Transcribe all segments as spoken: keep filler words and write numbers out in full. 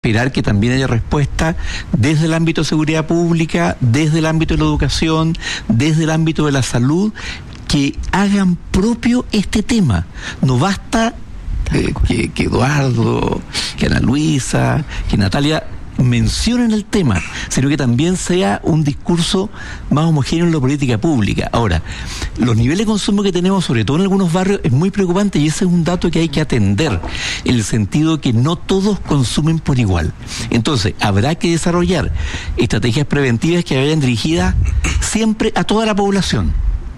esperar que también haya respuesta desde el ámbito de seguridad pública, desde el ámbito de la educación, desde el ámbito de la salud, que hagan propio este tema. No basta eh, que, que Eduardo, que Ana Luisa, que Natalia mencionen el tema, sino que también sea un discurso más homogéneo en la política pública. Ahora, los niveles de consumo que tenemos, sobre todo en algunos barrios, es muy preocupante, y ese es un dato que hay que atender, en el sentido que no todos consumen por igual. Entonces, habrá que desarrollar estrategias preventivas que vayan dirigidas siempre a toda la población.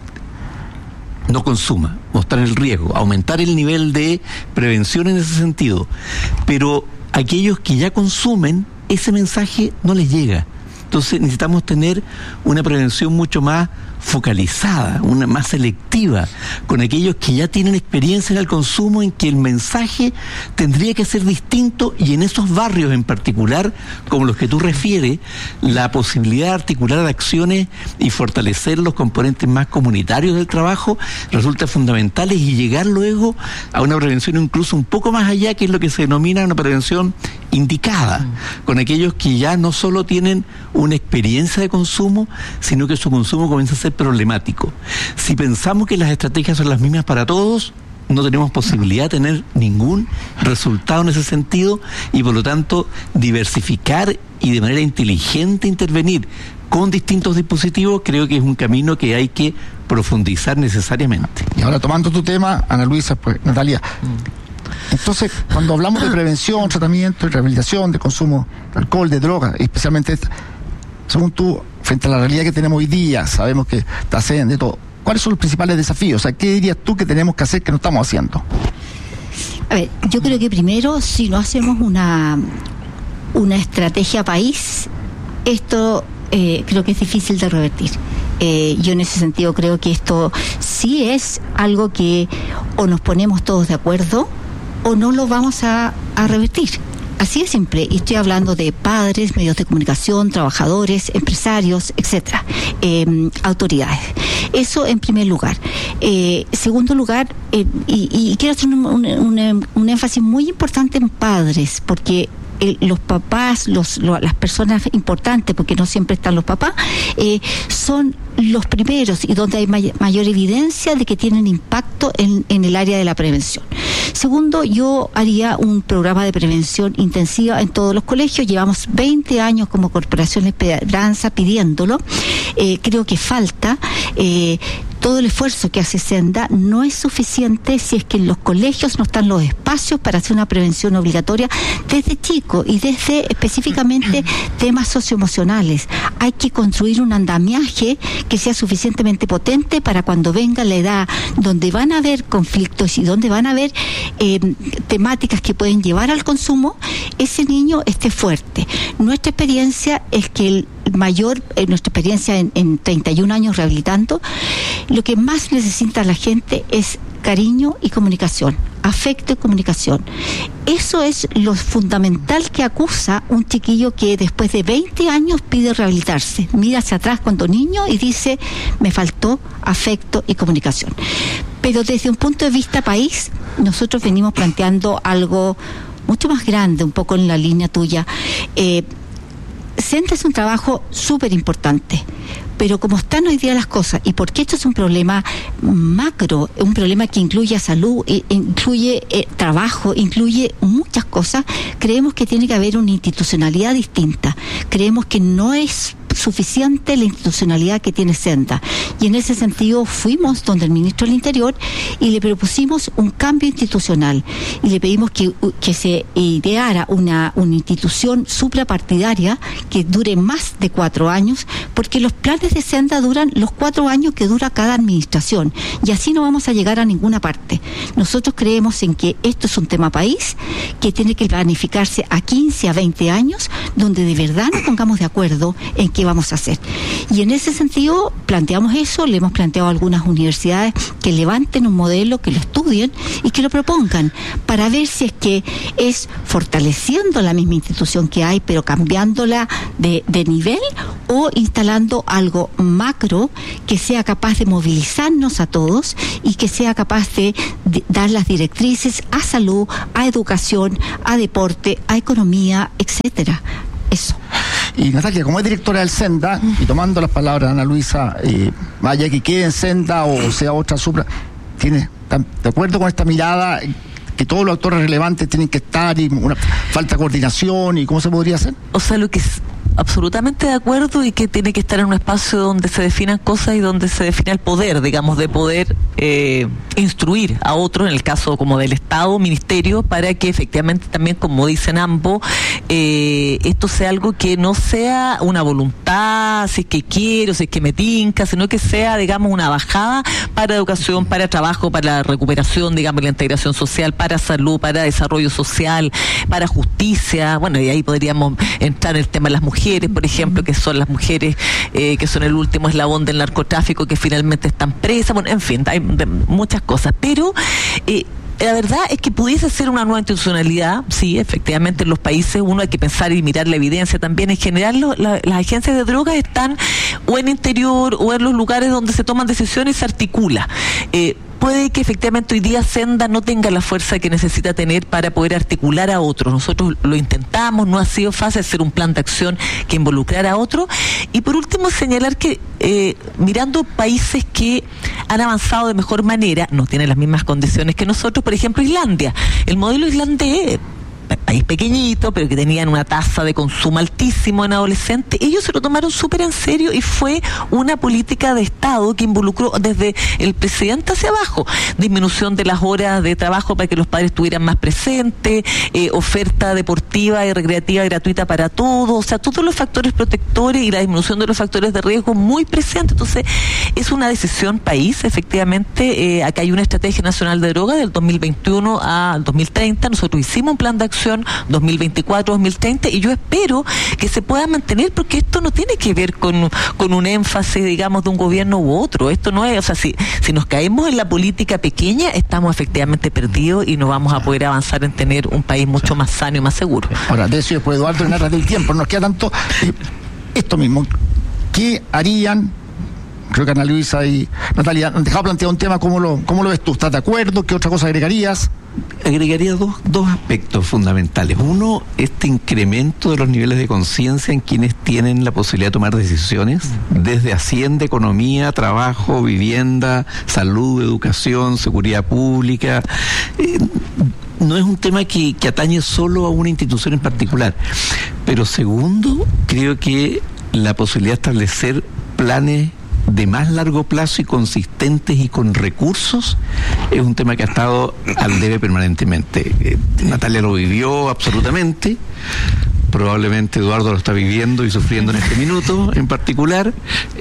No consuma, mostrar el riesgo, aumentar el nivel de prevención en ese sentido. Pero aquellos que ya consumen, ese mensaje no les llega. Entonces necesitamos tener una prevención mucho más focalizada, una más selectiva, con aquellos que ya tienen experiencia en el consumo, en que el mensaje tendría que ser distinto, y en esos barrios en particular, como los que tú refieres, la posibilidad de articular acciones y fortalecer los componentes más comunitarios del trabajo resulta fundamental, y llegar luego a una prevención incluso un poco más allá, que es lo que se denomina una prevención indicada, mm. con aquellos que ya no solo tienen una experiencia de consumo, sino que su consumo comienza a ser problemático. Si pensamos que las estrategias son las mismas para todos, no tenemos posibilidad de tener ningún resultado en ese sentido, y por lo tanto diversificar y de manera inteligente intervenir con distintos dispositivos creo que es un camino que hay que profundizar necesariamente. Y ahora, tomando tu tema, Ana Luisa, pues Natalia, entonces cuando hablamos de prevención, tratamiento y rehabilitación de consumo de alcohol, de drogas, especialmente esta, según tú, frente a la realidad que tenemos hoy día, sabemos que está haciendo de todo, ¿cuáles son los principales desafíos? O sea, ¿qué dirías tú que tenemos que hacer que no estamos haciendo? A ver, yo creo que primero, si no hacemos una, una estrategia país, esto eh, creo que es difícil de revertir. Eh, yo en ese sentido creo que esto sí es algo que o nos ponemos todos de acuerdo o no lo vamos a, a revertir. Así de simple, y estoy hablando de padres, medios de comunicación, trabajadores, empresarios, etcétera, eh, autoridades. Eso en primer lugar. Eh, segundo lugar, eh, y, y quiero hacer un, un, un, un énfasis muy importante en padres, porque el, los papás, los, lo, las personas importantes, porque no siempre están los papás, eh, son los primeros y donde hay may, mayor evidencia de que tienen impacto en, en el área de la prevención. Segundo, yo haría un programa de prevención intensiva en todos los colegios. Llevamos veinte años como Corporación Esperanza pidiéndolo. Eh, creo que falta. Eh, todo el esfuerzo que hace Senda no es suficiente si es que en los colegios no están los espacios para hacer una prevención obligatoria desde chico y desde específicamente temas socioemocionales. Hay que construir un andamiaje que sea suficientemente potente para cuando venga la edad donde van a haber conflictos y donde van a haber eh, temáticas que pueden llevar al consumo, ese niño esté fuerte. Nuestra experiencia es que el mayor, eh, nuestra experiencia en, en treinta y un años rehabilitando, lo que más necesita la gente es cariño y comunicación, afecto y comunicación. Eso es lo fundamental que acusa un chiquillo que después de veinte años pide rehabilitarse. Mira hacia atrás cuando niño y dice, me faltó afecto y comunicación. Pero desde un punto de vista país, nosotros venimos planteando algo mucho más grande, un poco en la línea tuya. Eh, Senda es un trabajo súper importante, pero como están hoy día las cosas, y porque esto es un problema macro, un problema que incluye salud, incluye eh, trabajo, incluye muchas cosas, creemos que tiene que haber una institucionalidad distinta. Creemos que no es suficiente la institucionalidad que tiene Senda, y en ese sentido fuimos donde el ministro del Interior y le propusimos un cambio institucional y le pedimos que, que se ideara una, una institución suprapartidaria que dure más de cuatro años, porque los planes de Senda duran los cuatro años que dura cada administración, y así no vamos a llegar a ninguna parte. Nosotros creemos en que esto es un tema país que tiene que planificarse a quince a veinte años, donde de verdad nos pongamos de acuerdo en qué vamos a hacer. Y en ese sentido planteamos eso, le hemos planteado a algunas universidades que levanten un modelo, que lo estudien y que lo propongan, para ver si es que es fortaleciendo la misma institución que hay, pero cambiándola de, de nivel, o instalando algo macro que sea capaz de movilizarnos a todos y que sea capaz de, de dar las directrices a salud, a educación, a deporte, a economía, etcétera. Eso. Y Natalia, como es directora del Senda, y tomando las palabras de Ana Luisa, eh, vaya que quede en Senda o sea otra supra, ¿tiene, de acuerdo con esta mirada que todos los actores relevantes tienen que estar y una falta de coordinación y cómo se podría hacer? O sea, lo que es absolutamente de acuerdo, y que tiene que estar en un espacio donde se definan cosas y donde se defina el poder, digamos, de poder eh, instruir a otros, en el caso como del Estado, ministerio, para que efectivamente también, como dicen ambos, eh, esto sea algo que no sea una voluntad, si es que quiero, si es que me tinca, sino que sea, digamos, una bajada para educación, para trabajo, para la recuperación, digamos, la integración social, para salud, para desarrollo social, para justicia. Bueno, y ahí podríamos entrar en el tema de las mujeres, por ejemplo, que son las mujeres eh, que son el último eslabón del narcotráfico, que finalmente están presas. Bueno, en fin, hay muchas cosas, pero eh, la verdad es que pudiese ser una nueva institucionalidad. Sí, efectivamente, en los países uno hay que pensar y mirar la evidencia también. En general, lo, la, las agencias de drogas están o en interior o en los lugares donde se toman decisiones y se articula. Eh, Puede que efectivamente hoy día Senda no tenga la fuerza que necesita tener para poder articular a otros. Nosotros lo intentamos, no ha sido fácil hacer un plan de acción que involucrara a otros. Y por último, señalar que eh, mirando países que han avanzado de mejor manera, no tienen las mismas condiciones que nosotros, por ejemplo Islandia. El modelo islandés, país pequeñito, pero que tenían una tasa de consumo altísimo en adolescentes, ellos se lo tomaron súper en serio y fue una política de Estado que involucró desde el presidente hacia abajo, disminución de las horas de trabajo para que los padres estuvieran más presentes, eh, oferta deportiva y recreativa gratuita para todos, o sea, todos los factores protectores y la disminución de los factores de riesgo muy presentes. Entonces, es una decisión país, efectivamente. Eh, acá hay una estrategia nacional de droga del dos mil veintiuno al dos mil treinta, nosotros hicimos un plan de acción dos mil veinticuatro a dos mil treinta y yo espero que se pueda mantener, porque esto no tiene que ver con, con un énfasis, digamos, de un gobierno u otro. Esto no es, o sea, si, si nos caemos en la política pequeña, estamos efectivamente perdidos y no vamos a poder avanzar en tener un país mucho más sano y más seguro. Ahora, de eso después Eduardo, en aras del tiempo, nos queda tanto eh, esto mismo. ¿Qué harían? Creo que Ana Luisa y Natalia han dejado planteado un tema. ¿Cómo lo, cómo lo ves tú? ¿Estás de acuerdo? ¿Qué otra cosa agregarías? Agregaría dos, dos aspectos fundamentales. Uno, este incremento de los niveles de conciencia en quienes tienen la posibilidad de tomar decisiones, desde Hacienda, economía, trabajo, vivienda, salud, educación, seguridad pública. Eh, no es un tema que, que atañe solo a una institución en particular. Pero segundo, creo que la posibilidad de establecer planes de más largo plazo y consistentes y con recursos es un tema que ha estado al debe permanentemente. Eh, Natalia lo vivió absolutamente, probablemente Eduardo lo está viviendo y sufriendo en este minuto en particular,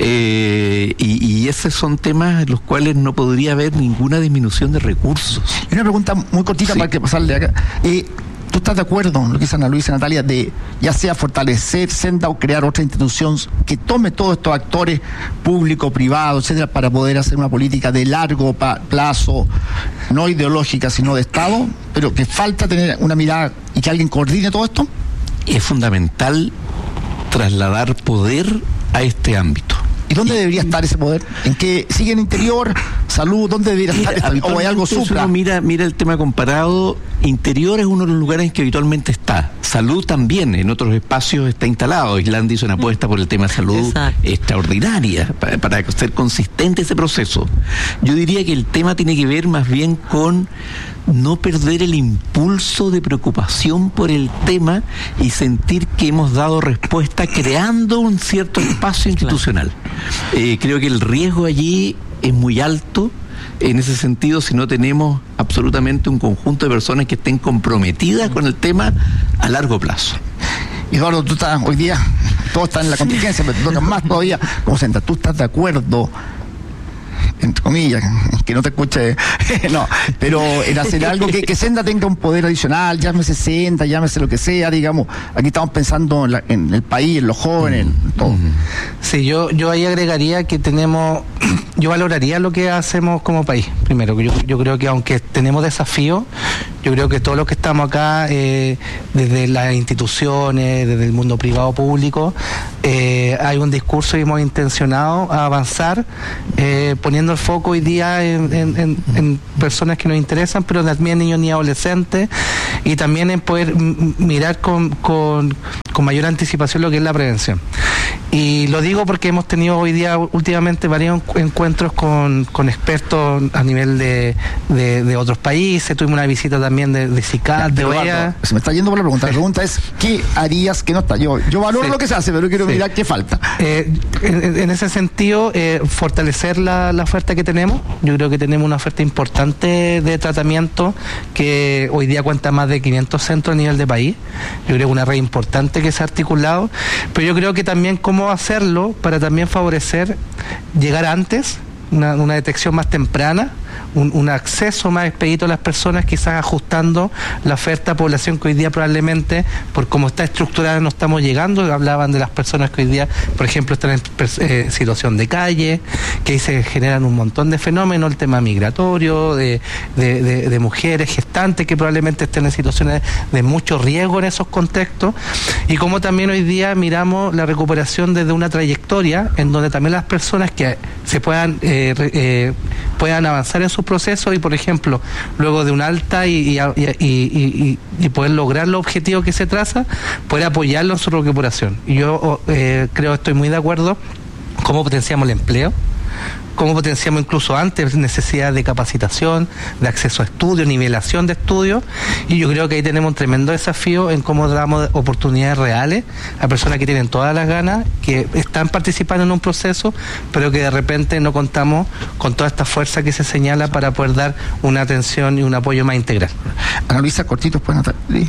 eh, y, y esos son temas en los cuales no podría haber ninguna disminución de recursos. Y una pregunta muy cortita, sí, para que pasarle acá. Eh, ¿Tú estás de acuerdo en lo que dice Ana Luisa y Natalia, de ya sea fortalecer Senda o crear otra institución que tome todos estos actores públicos, privados, etcétera, para poder hacer una política de largo plazo, no ideológica, sino de Estado, pero que falta tener una mirada y que alguien coordine todo esto? Es fundamental trasladar poder a este ámbito. ¿Y dónde debería estar ese poder? ¿En qué sigue en interior, salud? ¿Dónde debería mira, estar? ¿O hay algo supra? Mira, mira el tema comparado. Interior es uno de los lugares en que habitualmente está. Salud también, en otros espacios está instalado. Islandia hizo una apuesta por el tema de salud Exacto. extraordinaria, para, para ser consistente ese proceso. Yo diría que el tema tiene que ver más bien con no perder el impulso de preocupación por el tema y sentir que hemos dado respuesta creando un cierto espacio institucional. Eh, creo que el riesgo allí es muy alto en ese sentido si no tenemos absolutamente un conjunto de personas que estén comprometidas con el tema a largo plazo. Eduardo, tú estás hoy día, todos están en la contingencia, pero te tocan más todavía. ¿Cómo se entra? ¿Tú estás de acuerdo entre comillas, que no te escuche, no, pero en hacer algo que, que Senda tenga un poder adicional, llámese Senda, llámese lo que sea, digamos, aquí estamos pensando en, la, en el país, en los jóvenes, en todo. Sí, yo, yo ahí agregaría que tenemos, yo valoraría lo que hacemos como país, primero, yo, yo creo que aunque tenemos desafíos, yo creo que todos los que estamos acá, eh, desde las instituciones, desde el mundo privado público, eh, hay un discurso y hemos intencionado a avanzar, eh, poniendo el foco hoy día en, en, en, en personas que nos interesan, pero también niños y adolescentes, y también en poder m- mirar con, con, con mayor anticipación lo que es la prevención. Y lo digo porque hemos tenido hoy día últimamente varios encuentros con, con expertos a nivel de, de, de otros países. Tuvimos una visita también de, de CICAT, de O E A. Se me está yendo por la pregunta. La pregunta es, ¿qué harías que no está? Yo, yo valoro sí. lo que se hace, pero quiero sí. mirar qué falta. Eh, en, en ese sentido, eh, fortalecer la, la oferta que tenemos. Yo creo que tenemos una oferta importante de tratamiento que hoy día cuenta más de quinientos centros a nivel de país. Yo creo que una red importante que se ha articulado, pero yo creo que también cómo hacerlo para también favorecer llegar antes, una, una detección más temprana, un, un acceso más expedito a las personas, quizás ajustando la oferta a población que hoy día probablemente, por cómo está estructurada, no estamos llegando. Hablaban de las personas que hoy día, por ejemplo, están en eh, situación de calle, que ahí se generan un montón de fenómenos, el tema migratorio, de, de, de, de mujeres gestantes que probablemente estén en situaciones de mucho riesgo en esos contextos, y como también hoy día miramos la recuperación desde una trayectoria en donde también las personas que se puedan eh, eh, puedan avanzar en sus procesos y, por ejemplo, luego de un alta y, y, y, y, y poder lograr los objetivos que se traza, poder apoyarlo en su recuperación. Y yo eh, creo, estoy muy de acuerdo, cómo potenciamos el empleo, cómo potenciamos incluso antes necesidad de capacitación, de acceso a estudios, nivelación de estudios, y yo creo que ahí tenemos un tremendo desafío en cómo damos oportunidades reales a personas que tienen todas las ganas, que están participando en un proceso, pero que de repente no contamos con toda esta fuerza que se señala para poder dar una atención y un apoyo más integral. Ana Luisa, cortitos, pues, Natalia.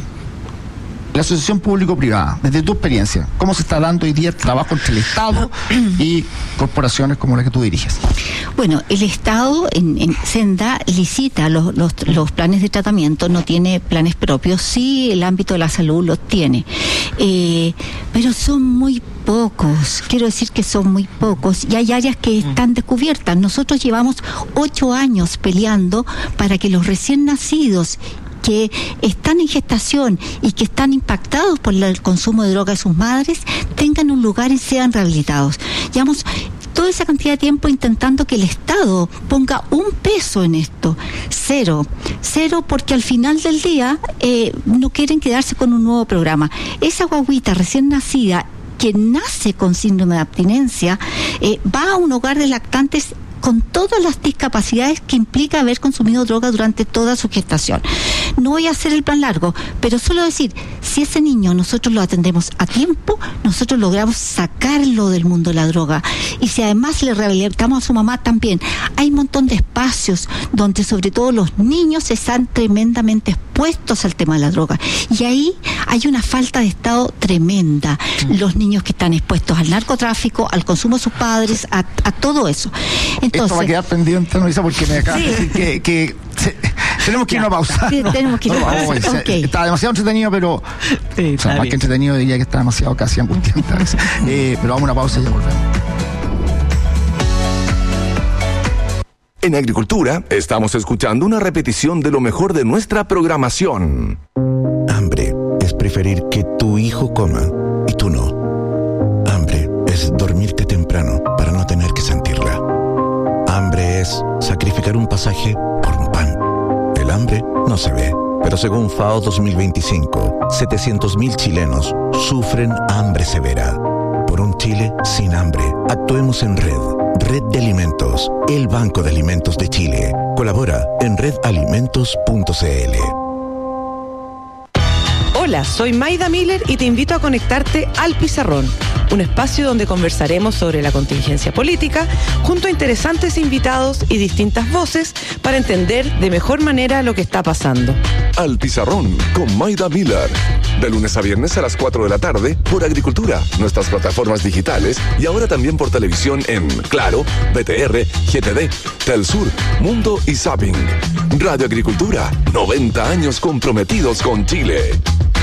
La asociación público-privada, desde tu experiencia, ¿cómo se está dando hoy día el trabajo entre el Estado y corporaciones como la que tú diriges? Bueno, el Estado en, en Senda licita los, los, los planes de tratamiento, no tiene planes propios, sí el ámbito de la salud los tiene, eh, pero son muy pocos, quiero decir que son muy pocos, y hay áreas que están descubiertas. Nosotros llevamos ocho años peleando para que los recién nacidos que están en gestación y que están impactados por el consumo de droga de sus madres tengan un lugar y sean rehabilitados. Llevamos toda esa cantidad de tiempo intentando que el Estado ponga un peso en esto. Cero. Cero, porque al final del día eh, no quieren quedarse con un nuevo programa. Esa guaguita recién nacida que nace con síndrome de abstinencia eh, va a un hogar de lactantes con todas las discapacidades que implica haber consumido droga durante toda su gestación. No voy a hacer el plan largo, pero solo decir, si ese niño nosotros lo atendemos a tiempo, nosotros logramos sacarlo del mundo de la droga. Y si además le rehabilitamos a su mamá también, hay un montón de espacios donde sobre todo los niños están tremendamente expuestos al tema de la droga. Y ahí hay una falta de Estado tremenda. Los niños que están expuestos al narcotráfico, al consumo de sus padres, a, a todo eso. Entonces, esto va a quedar pendiente, Luisa, porque me acabas sí. de decir que, que se, tenemos que ir a una pausa. Sí, tenemos que ir a una pausa. No, no, okay. Está demasiado entretenido, pero sí, o sea, más bien. que entretenido diría que está demasiado casi angustiante a veces. eh, pero vamos a una pausa y ya volvemos. En Agricultura estamos escuchando una repetición de lo mejor de nuestra programación. Hambre es preferir que tu hijo coma y tú no. Hambre es dormirte temprano para no tener que sentirla. Hambre es sacrificar un pasaje por un pan. El hambre no se ve, pero según FAO dos mil veinticinco, setecientos mil chilenos sufren hambre severa. Por un Chile sin hambre, actuemos en red. Red de Alimentos, el Banco de Alimentos de Chile. Colabora en red alimentos punto c l. Hola, soy Maida Miller y te invito a conectarte al Pizarrón, un espacio donde conversaremos sobre la contingencia política junto a interesantes invitados y distintas voces para entender de mejor manera lo que está pasando. Al Pizarrón con Maida Miller. De lunes a viernes a las cuatro de la tarde por Agricultura, nuestras plataformas digitales y ahora también por televisión en Claro, B T R, G T D, Telsur, Mundo y Zapping. Radio Agricultura, noventa años comprometidos con Chile.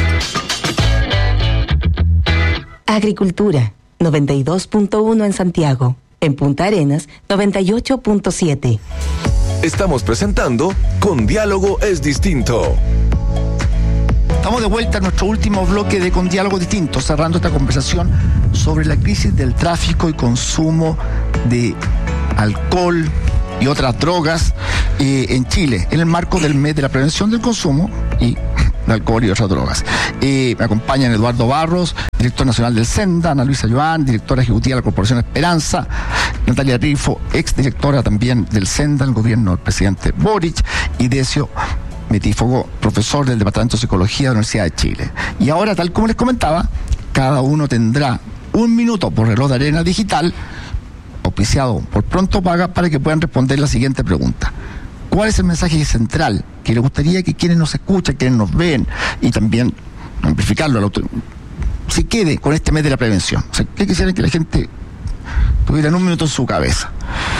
Agricultura, noventa y dos punto uno en Santiago. En Punta Arenas, noventa y ocho punto siete. Estamos presentando Con Diálogo es Distinto. Estamos de vuelta a nuestro último bloque de Con Diálogo Distinto, cerrando esta conversación sobre la crisis del tráfico y consumo de alcohol y otras drogas eh, en Chile, en el marco del mes de la prevención del consumo y de alcohol y otras drogas. Eh, me acompañan Eduardo Barros, director nacional del Senda, Ana Luisa Joan, directora ejecutiva de la Corporación Esperanza, Natalia Rifo, ex directora también del Senda, el gobierno del presidente Boric, y Decio Metífogo, profesor del Departamento de Psicología de la Universidad de Chile. Y ahora, tal como les comentaba, cada uno tendrá un minuto por reloj de arena digital, auspiciado por Pronto Paga, para que puedan responder la siguiente pregunta. ¿Cuál es el mensaje central que les gustaría que quienes nos escuchan, quienes nos ven, y también amplificarlo, se quede con este mes de la prevención? O sea, ¿qué quisieran que la gente tuviera en un minuto en su cabeza?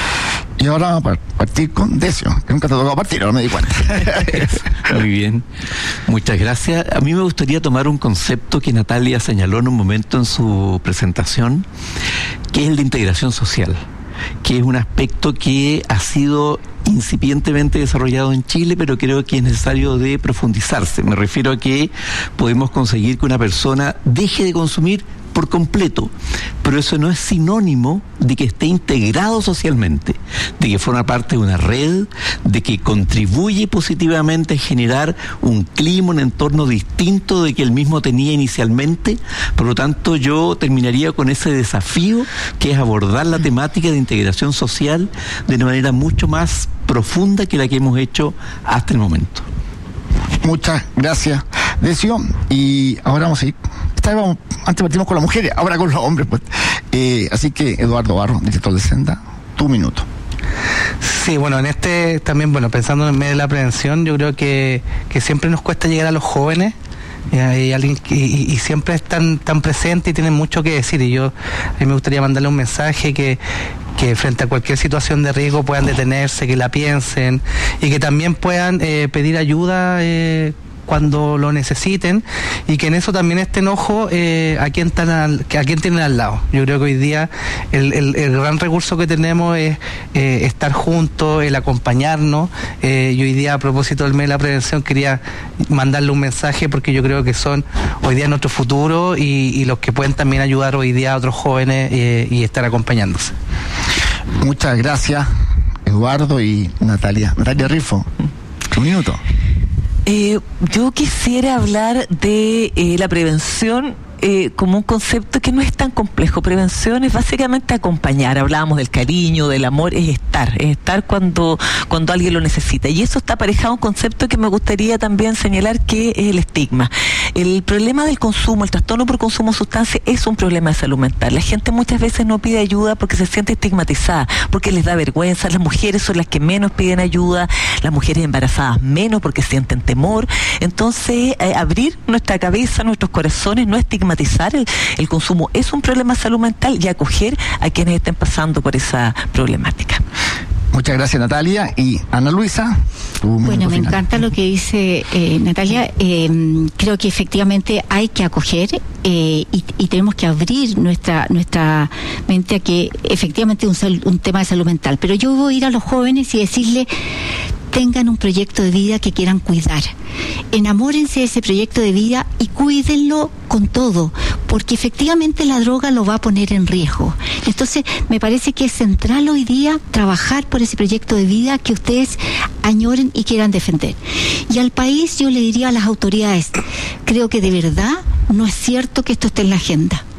Y ahora vamos a partir con Decio, que nunca te ha tocado partir, ahora me di cuenta. Muy bien, muchas gracias. A mí me gustaría tomar un concepto que Natalia señaló en un momento en su presentación, que es el de integración social, que es un aspecto que ha sido incipientemente desarrollado en Chile, pero creo que es necesario de profundizarse. Me refiero a que podemos conseguir que una persona deje de consumir por completo, pero eso no es sinónimo de que esté integrado socialmente, de que forma parte de una red, de que contribuye positivamente a generar un clima, un entorno distinto de que él mismo tenía inicialmente. Por lo tanto, yo terminaría con ese desafío que es abordar la temática de integración social de una manera mucho más profunda que la que hemos hecho hasta el momento. Muchas gracias, Decio. Y ahora vamos a ir. Vamos, antes partimos con las mujeres, ahora con los hombres, pues. Eh, así que, Eduardo Barro, director de Senda, tu minuto. Sí, bueno, en este también, bueno, pensando en medio de la prevención, yo creo que, que siempre nos cuesta llegar a los jóvenes. Y, y, alguien, y, y siempre están tan presentes y tienen mucho que decir, y yo a mí me gustaría mandarle un mensaje que que frente a cualquier situación de riesgo puedan detenerse, que la piensen y que también puedan eh, pedir ayuda eh, cuando lo necesiten, y que en eso también estén ojo eh, a quién están al, a quién tienen al lado. Yo creo que hoy día el, el, el gran recurso que tenemos es eh, estar juntos, el acompañarnos. Eh, y hoy día, a propósito del mes de la prevención, quería mandarle un mensaje, porque yo creo que son hoy día nuestro futuro y, y los que pueden también ayudar hoy día a otros jóvenes eh, y estar acompañándose. Muchas gracias, Eduardo y Natalia. Natalia Rifo, un minuto. Eh, yo quisiera hablar de eh, la prevención eh, como un concepto que no es tan complejo. Prevención es básicamente acompañar. Hablábamos del cariño, del amor, es estar, es estar cuando, cuando alguien lo necesita. Y eso está aparejado a un concepto que me gustaría también señalar, que es el estigma. El problema del consumo, el trastorno por consumo de sustancias, es un problema de salud mental. La gente muchas veces no pide ayuda porque se siente estigmatizada, porque les da vergüenza. Las mujeres son las que menos piden ayuda, las mujeres embarazadas menos, porque sienten temor. Entonces, eh, abrir nuestra cabeza, nuestros corazones, no estigmatizar el, el consumo es un problema de salud mental, y acoger a quienes estén pasando por esa problemática. Muchas gracias, Natalia. Y Ana Luisa, tu Bueno, me final. encanta lo que dice eh, Natalia. Eh, creo que efectivamente hay que acoger eh, y, y tenemos que abrir nuestra nuestra mente a que efectivamente es un, un tema de salud mental. Pero yo voy a ir a los jóvenes y decirle: tengan un proyecto de vida que quieran cuidar. Enamórense de ese proyecto de vida y cuídenlo con todo, porque efectivamente la droga lo va a poner en riesgo. Entonces, me parece que es central hoy día trabajar por ese proyecto de vida que ustedes añoren y quieran defender. Y al país yo le diría a las autoridades: creo que de verdad no es cierto que esto esté en la agenda.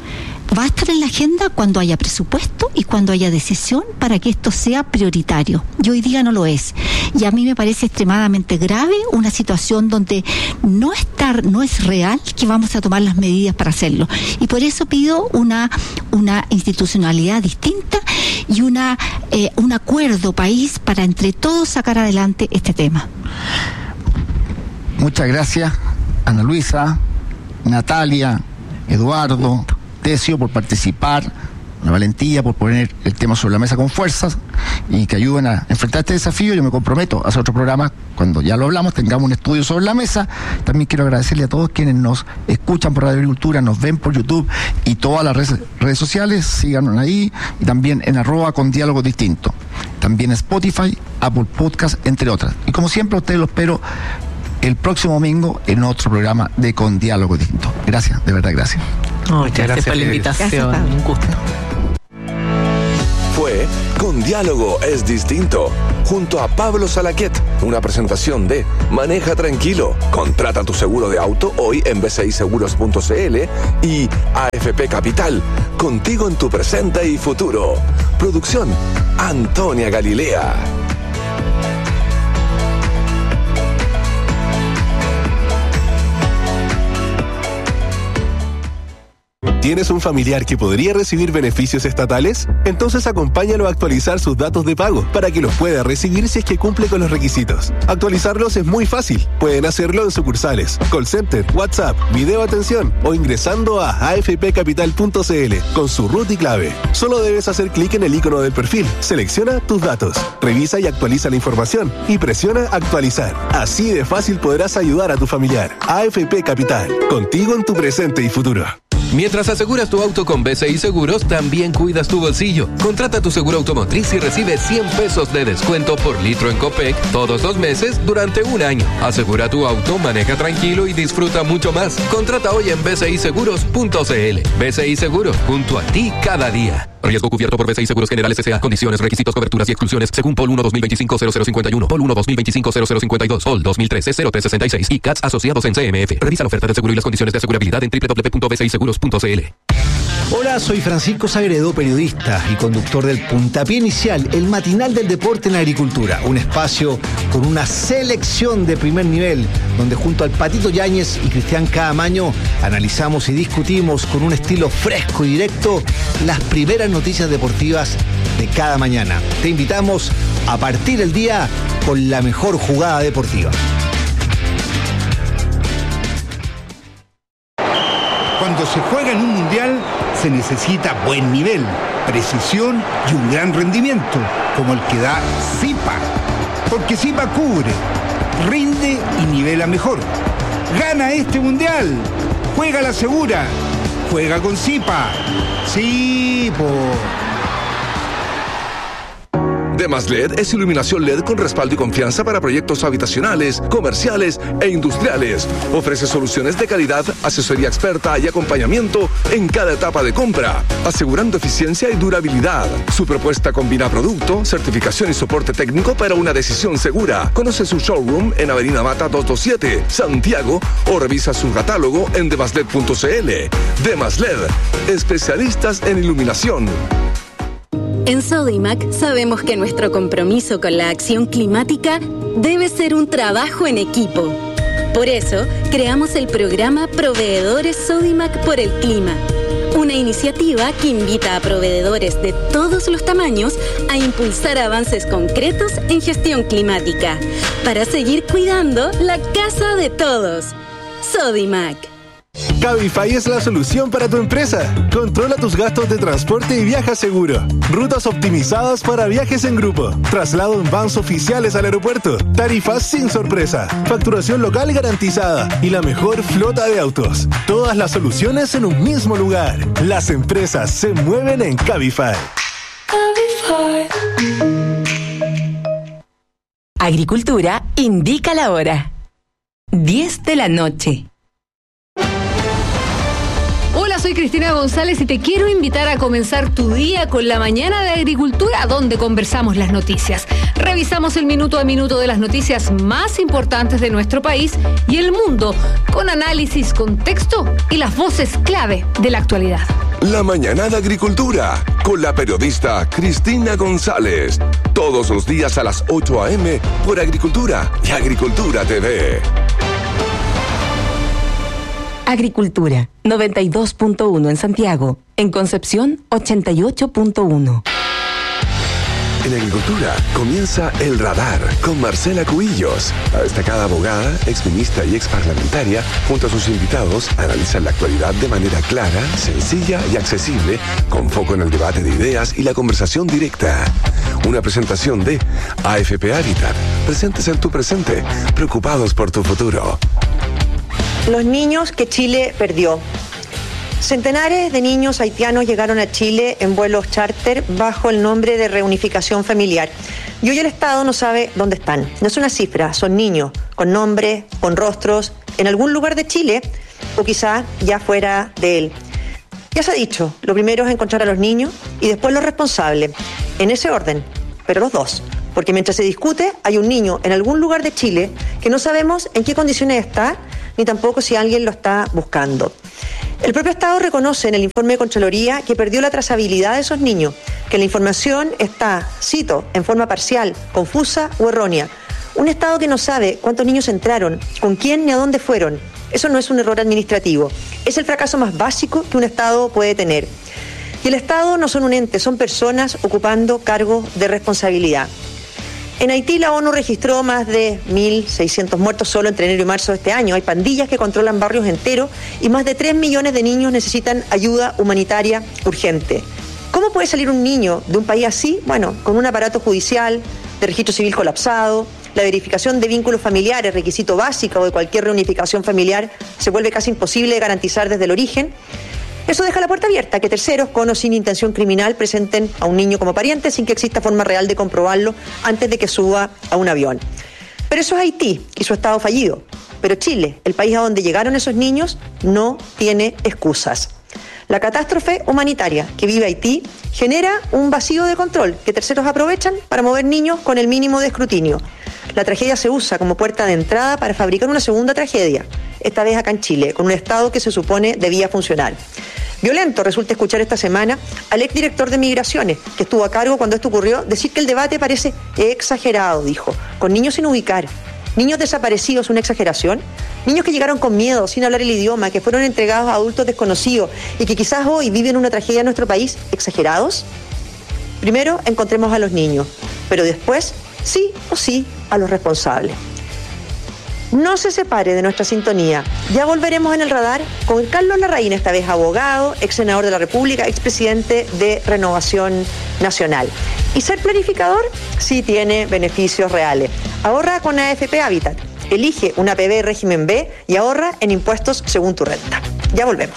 va a estar en la agenda cuando haya presupuesto y cuando haya decisión para que esto sea prioritario. Y hoy día no lo es. Y a mí me parece extremadamente grave una situación donde no estar, no es real que vamos a tomar las medidas para hacerlo. Y por eso pido una, una institucionalidad distinta y una, eh, un acuerdo país para entre todos sacar adelante este tema. Muchas gracias, Ana Luisa, Natalia, Eduardo, Decio, por participar, la valentía por poner el tema sobre la mesa con fuerzas y que ayuden a enfrentar este desafío. Yo me comprometo a hacer otro programa cuando ya lo hablamos, tengamos un estudio sobre la mesa. También quiero agradecerle a todos quienes nos escuchan por Radio Agricultura, nos ven por YouTube y todas las redes, redes sociales, síganos ahí, y también en arroba con diálogo distinto, también Spotify, Apple Podcast, entre otras. Y como siempre, a ustedes los espero el próximo domingo en otro programa de Con Diálogo Distinto. Gracias, de verdad, gracias. Oh, gracias, gracias por la invitación. Gracias, un gusto. Fue Con Diálogo es Distinto, junto a Pablo Salaquet, una presentación de Maneja Tranquilo. Contrata tu seguro de auto hoy en b c i seguros punto c l y A F P Capital, contigo en tu presente y futuro. Producción, Antonia Galilea. ¿Tienes un familiar que podría recibir beneficios estatales? Entonces acompáñalo a actualizar sus datos de pago para que los pueda recibir si es que cumple con los requisitos. Actualizarlos es muy fácil. Pueden hacerlo en sucursales, call center, WhatsApp, video atención o ingresando a a f p capital punto c l con su R U T y clave. Solo debes hacer clic en el icono del perfil, selecciona tus datos, revisa y actualiza la información y presiona actualizar. Así de fácil podrás ayudar a tu familiar. A F P Capital, contigo en tu presente y futuro. Mientras aseguras tu auto con B C I Seguros, también cuidas tu bolsillo. Contrata tu seguro automotriz y recibe cien pesos de descuento por litro en Copec todos los meses durante un año. Asegura tu auto, maneja tranquilo y disfruta mucho más. Contrata hoy en b c i seguros punto c l. B C I Seguros, junto a ti cada día. Riesgo cubierto por B C I Seguros Generales S A. Condiciones, requisitos, coberturas y exclusiones según P O L uno dos mil veinticinco cero cero cincuenta y uno, P O L uno dos mil veinticinco cero cero cincuenta y dos, P O L dos mil trece cero tres sesenta y seis y C A T S asociados en C M F. Revisa la oferta del seguro y las condiciones de asegurabilidad en w w w punto b c i seguros punto c l. Hola, soy Francisco Sagredo, periodista y conductor del Puntapié Inicial, el matinal del deporte en la agricultura. Un espacio con una selección de primer nivel, donde junto al Patito Yáñez y Cristian Caamaño analizamos y discutimos con un estilo fresco y directo las primeras noticias deportivas de cada mañana. Te invitamos a partir el día con la mejor jugada deportiva. Cuando se juega en un mundial se necesita buen nivel, precisión y un gran rendimiento, como el que da Zipa. Porque Zipa cubre, rinde y nivela mejor. Gana este mundial, juega la segura, juega con Zipa. Sí, po. Demas L E D es iluminación L E D con respaldo y confianza para proyectos habitacionales, comerciales e industriales. Ofrece soluciones de calidad, asesoría experta y acompañamiento en cada etapa de compra, asegurando eficiencia y durabilidad. Su propuesta combina producto, certificación y soporte técnico para una decisión segura. Conoce su showroom en Avenida Mata doscientos veintisiete, Santiago, o revisa su catálogo en demaslet punto c l. Demas L E D, especialistas en iluminación. En Sodimac sabemos que nuestro compromiso con la acción climática debe ser un trabajo en equipo. Por eso, creamos el programa Proveedores Sodimac por el Clima, una iniciativa que invita a proveedores de todos los tamaños a impulsar avances concretos en gestión climática, para seguir cuidando la casa de todos. Sodimac. Cabify es la solución para tu empresa. Controla tus gastos de transporte y viaja seguro. Rutas optimizadas para viajes en grupo. Traslado en vans oficiales al aeropuerto. Tarifas sin sorpresa. Facturación local garantizada. Y la mejor flota de autos. Todas las soluciones en un mismo lugar. Las empresas se mueven en Cabify. Agricultura indica la hora. diez de la noche. Hola, soy Cristina González y te quiero invitar a comenzar tu día con la mañana de agricultura, donde conversamos las noticias. Revisamos el minuto a minuto de las noticias más importantes de nuestro país y el mundo, con análisis, contexto y las voces clave de la actualidad. La Mañana de Agricultura, con la periodista Cristina González. Todos los días a las ocho a.m. por Agricultura y Agricultura T V. Agricultura, noventa y dos punto uno en Santiago. En Concepción, ochenta y ocho punto uno. En Agricultura comienza El Radar con Marcela Cubillos. La destacada abogada, exministra y exparlamentaria, junto a sus invitados, analizan la actualidad de manera clara, sencilla y accesible, con foco en el debate de ideas y la conversación directa. Una presentación de A F P Habitat. Presentes en tu presente, preocupados por tu futuro. Los niños que Chile perdió. Centenares de niños haitianos llegaron a Chile en vuelos charter bajo el nombre de reunificación familiar. Y hoy el Estado no sabe dónde están. No es una cifra, son niños con nombres, con rostros, en algún lugar de Chile o quizá ya fuera de él. Ya se ha dicho, lo primero es encontrar a los niños y después los responsables, en ese orden, pero los dos. Porque mientras se discute, hay un niño en algún lugar de Chile que no sabemos en qué condiciones está, ni tampoco si alguien lo está buscando. El propio Estado reconoce en el informe de Contraloría que perdió la trazabilidad de esos niños, que la información está, cito, en forma parcial, confusa o errónea. Un Estado que no sabe cuántos niños entraron, con quién ni a dónde fueron. Eso no es un error administrativo, es el fracaso más básico que un Estado puede tener. Y el Estado no son un ente, son personas ocupando cargos de responsabilidad. En Haití la ONU registró más de mil seiscientos muertos solo entre enero y marzo de este año. Hay pandillas que controlan barrios enteros y más de tres millones de niños necesitan ayuda humanitaria urgente. ¿Cómo puede salir un niño de un país así? Bueno, con un aparato judicial, de registro civil colapsado, la verificación de vínculos familiares, requisito básico de cualquier reunificación familiar, se vuelve casi imposible de garantizar desde el origen. Eso deja la puerta abierta a que terceros, con o sin intención criminal, presenten a un niño como pariente sin que exista forma real de comprobarlo antes de que suba a un avión. Pero eso es Haití y su Estado fallido. Pero Chile, el país a donde llegaron esos niños, no tiene excusas. La catástrofe humanitaria que vive Haití genera un vacío de control que terceros aprovechan para mover niños con el mínimo de escrutinio. La tragedia se usa como puerta de entrada para fabricar una segunda tragedia, esta vez acá en Chile, con un Estado que se supone debía funcionar. Violento resulta escuchar esta semana al exdirector de Migraciones, que estuvo a cargo cuando esto ocurrió, decir que el debate parece exagerado, dijo, con niños sin ubicar. Niños desaparecidos, ¿una exageración? Niños que llegaron con miedo, sin hablar el idioma, que fueron entregados a adultos desconocidos y que quizás hoy viven una tragedia en nuestro país, ¿exagerados? Primero encontremos a los niños, pero después, sí o sí, a los responsables. No se separe de nuestra sintonía. Ya volveremos en el radar con Carlos Larraín, esta vez abogado, ex senador de la República, expresidente de Renovación Nacional. Y ser planificador sí tiene beneficios reales. Ahorra con A F P Habitat. Elige una P B régimen B y ahorra en impuestos según tu renta. Ya volvemos.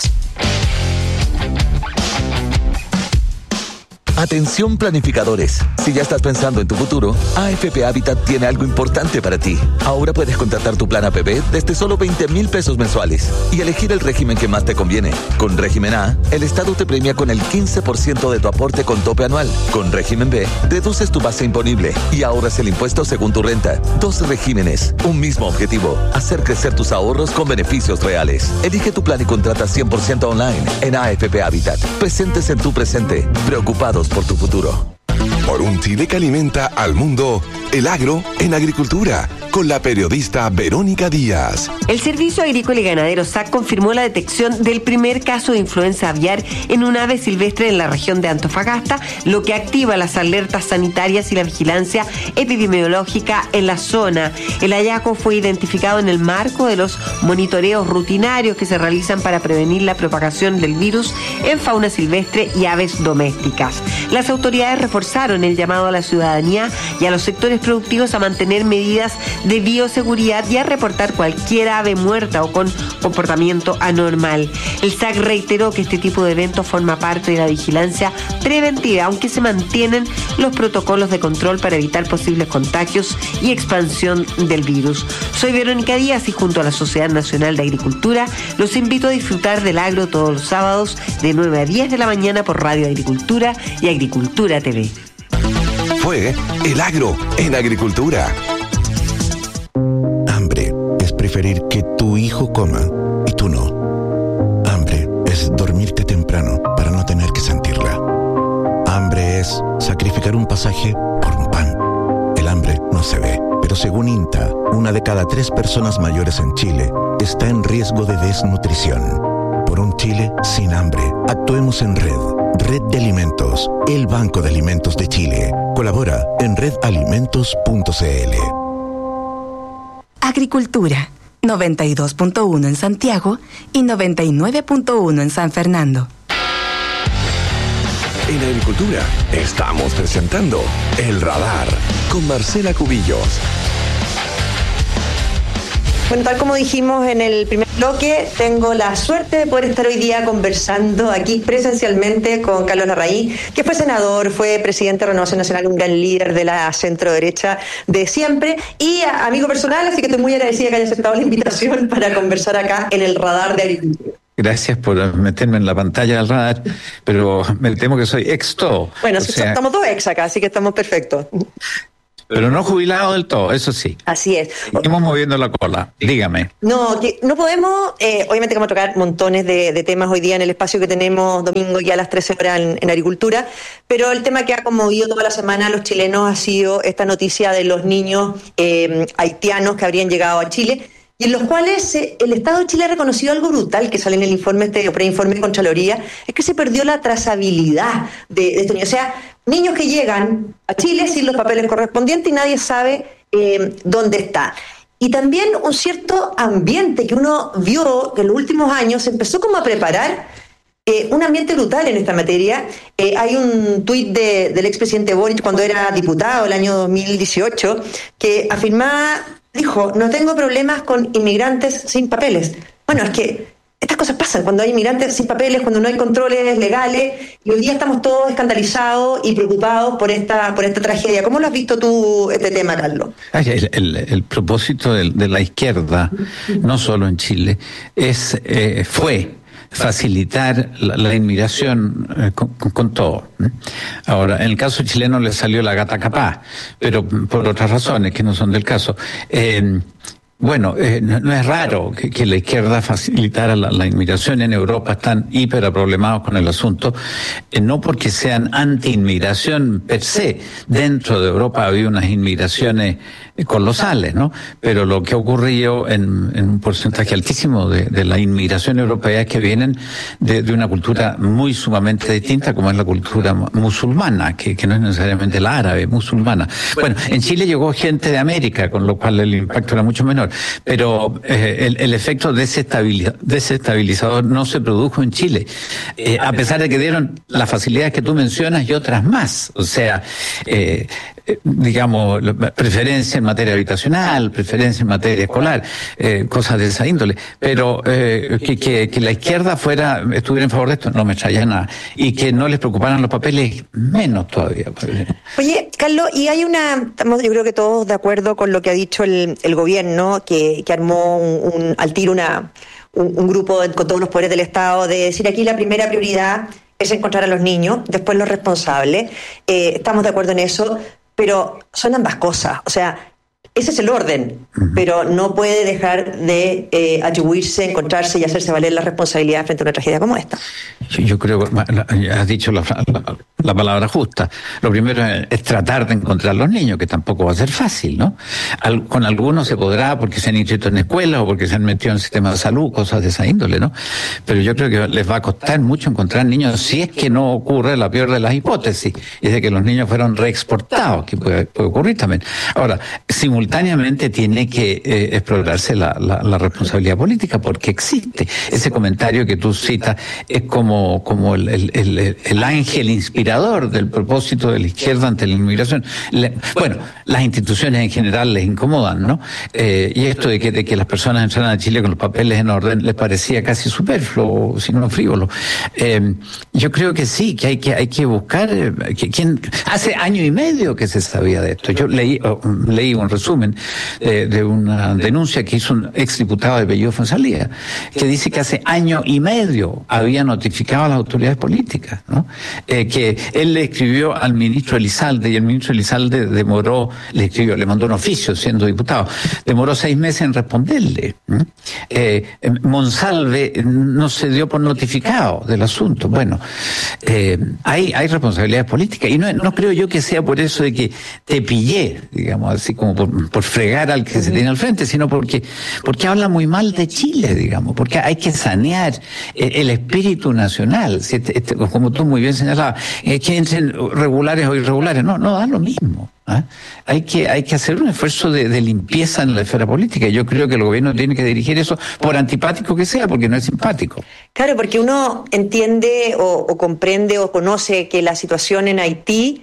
Atención planificadores, si ya estás pensando en tu futuro, A F P Habitat tiene algo importante para ti. Ahora puedes contratar tu plan A P B desde solo veinte mil pesos mensuales y elegir el régimen que más te conviene. Con régimen A, el Estado te premia con el quince por ciento de tu aporte con tope anual. Con régimen B, reduces tu base imponible y ahorras el impuesto según tu renta. Dos regímenes, un mismo objetivo, hacer crecer tus ahorros con beneficios reales. Elige tu plan y contrata cien por ciento online en A F P Habitat. Presentes en tu presente, preocupados por tu futuro. Por un Chile que alimenta al mundo, el agro en agricultura, con la periodista Verónica Díaz. El Servicio Agrícola y Ganadero S A C confirmó la detección del primer caso de influenza aviar en un ave silvestre en la región de Antofagasta, lo que activa las alertas sanitarias y la vigilancia epidemiológica en la zona. El hallazgo fue identificado en el marco de los monitoreos rutinarios que se realizan para prevenir la propagación del virus en fauna silvestre y aves domésticas. Las autoridades reforzaron el llamado a la ciudadanía y a los sectores productivos a mantener medidas de bioseguridad y a reportar cualquier ave muerta o con comportamiento anormal. El S A C reiteró que este tipo de eventos forma parte de la vigilancia preventiva, aunque se mantienen los protocolos de control para evitar posibles contagios y expansión del virus. Soy Verónica Díaz y junto a la Sociedad Nacional de Agricultura los invito a disfrutar del agro todos los sábados de nueve a diez de la mañana por Radio Agricultura y Agricultura T V. Fue El Agro en Agricultura. Hambre es preferir que tu hijo coma y tú no. Hambre es dormirte temprano para no pasaje por un pan. El hambre no se ve, pero según INTA, una de cada tres personas mayores en Chile está en riesgo de desnutrición. Por un Chile sin hambre, actuemos en red. Red de Alimentos, el Banco de Alimentos de Chile. Colabora en red alimentos punto c l. Agricultura, noventa y dos punto uno en Santiago y noventa y nueve punto uno en San Fernando. En Agricultura estamos presentando El Radar con Marcela Cubillos. Bueno, tal como dijimos en el primer bloque, tengo la suerte de poder estar hoy día conversando aquí presencialmente con Carlos Larraín, que fue senador, fue presidente de Renovación Nacional, un gran líder de la centro derecha de siempre y amigo personal, así que estoy muy agradecida que haya aceptado la invitación para conversar acá en el Radar de Agricultura. Gracias por meterme en la pantalla del radar, pero me temo que soy ex todo. Bueno, o sea, estamos dos ex acá, así que estamos perfectos. Pero no jubilado del todo, eso sí. Así es. Seguimos moviendo la cola, dígame. No, que no podemos, eh, obviamente que vamos a tocar montones de, de temas hoy día en el espacio que tenemos domingo ya a las trece horas en, en Agricultura, pero el tema que ha conmovido toda la semana a los chilenos ha sido esta noticia de los niños eh, haitianos que habrían llegado a Chile, y en los cuales eh, el Estado de Chile ha reconocido algo brutal que sale en el informe, este preinforme de Contraloría, es que se perdió la trazabilidad de, de estos niños. O sea, niños que llegan a Chile sin los papeles correspondientes y nadie sabe eh, dónde está. Y también un cierto ambiente que uno vio que en los últimos años se empezó como a preparar eh, un ambiente brutal en esta materia. Eh, hay un tuit de, del expresidente Boric cuando era diputado el año dos mil dieciocho que afirmaba, dijo, no tengo problemas con inmigrantes sin papeles. Bueno, es que estas cosas pasan cuando hay inmigrantes sin papeles, cuando no hay controles legales, y hoy día estamos todos escandalizados y preocupados por esta por esta tragedia. ¿Cómo lo has visto tú este tema, Carlos? El, el, el propósito de, de la izquierda, no solo en Chile, es eh, fue facilitar la, la inmigración eh, con, con todo. Ahora, en el caso chileno le salió la gata capaz, pero por otras razones que no son del caso. Eh, Bueno, eh, no, no es raro que, que la izquierda facilitara la, la inmigración. En Europa están hiper problemados con el asunto, eh, no porque sean anti-inmigración per se. Dentro de Europa había unas inmigraciones colosales, ¿no? Pero lo que ha ocurrido en, en un porcentaje altísimo de, de la inmigración europea es que vienen de, de una cultura muy sumamente distinta, como es la cultura musulmana, que, que no es necesariamente la árabe, musulmana. Bueno, en Chile llegó gente de América, con lo cual el impacto era mucho menor. Pero eh, el, el efecto desestabilizador, desestabilizador no se produjo en Chile, eh, a pesar de que dieron las facilidades que tú mencionas y otras más. O sea, eh, eh, digamos, preferencia en materia habitacional, preferencia en materia escolar, eh, cosas de esa índole. Pero eh, que, que, que la izquierda fuera estuviera en favor de esto, no me extraña nada. Y que no les preocuparan los papeles, menos todavía. Oye, Carlos, y hay una, estamos yo creo que todos de acuerdo con lo que ha dicho el, el gobierno, que, que armó un, un, al tiro una, un, un grupo de, con todos los poderes del Estado, de decir aquí la primera prioridad es encontrar a los niños, después los responsables. Eh, estamos de acuerdo en eso, pero son ambas cosas. O sea, ese es el orden, uh-huh. pero no puede dejar de eh, atribuirse, encontrarse y hacerse valer la responsabilidad frente a una tragedia como esta. Yo, yo creo que has dicho la, la, la palabra justa. Lo primero es, es tratar de encontrar a los niños, que tampoco va a ser fácil, ¿no? Al, con algunos se podrá porque se han inscrito en escuelas o porque se han metido en el sistema de salud, cosas de esa índole, ¿no? Pero yo creo que les va a costar mucho encontrar niños si es que no ocurre la peor de las hipótesis, y es de que los niños fueron reexportados, que puede, puede ocurrir también. Ahora, simultáneamente Simultáneamente tiene que eh, explorarse la, la, la responsabilidad política, porque existe. Ese comentario que tú citas es como, como el, el, el, el ángel inspirador del propósito de la izquierda ante la inmigración. Le, bueno, las instituciones en general les incomodan, ¿no? Eh, y esto de que, de que las personas entraran a Chile con los papeles en orden les parecía casi superfluo, si no frívolo. Eh, yo creo que sí, que hay que, hay que buscar. Eh, que, ¿quién? Hace año y medio que se sabía de esto. Yo leí, oh, leí un resumen resumen eh, de una denuncia que hizo un exdiputado de Bello Fonsalía, que dice que hace año y medio había notificado a las autoridades políticas, ¿no? Eh, que él le escribió al ministro Elizalde y el ministro Elizalde demoró, le escribió, le mandó un oficio siendo diputado, demoró seis meses en responderle. Eh, Monsalve no se dio por notificado del asunto. Bueno, eh, hay, hay responsabilidades políticas y no, no creo yo que sea por eso de que te pillé, digamos, así como por, por fregar al que se tiene al frente, sino porque, porque habla muy mal de Chile, digamos, porque hay que sanear el, el espíritu nacional. Si este, este, como tú muy bien señalabas, eh, que entren regulares o irregulares, no, no da lo mismo. ¿Ah? Hay que hay que hacer un esfuerzo de, de limpieza en la esfera política. Yo creo que el gobierno tiene que dirigir eso, por antipático que sea, porque no es simpático. Claro, porque uno entiende o, o comprende o conoce que la situación en Haití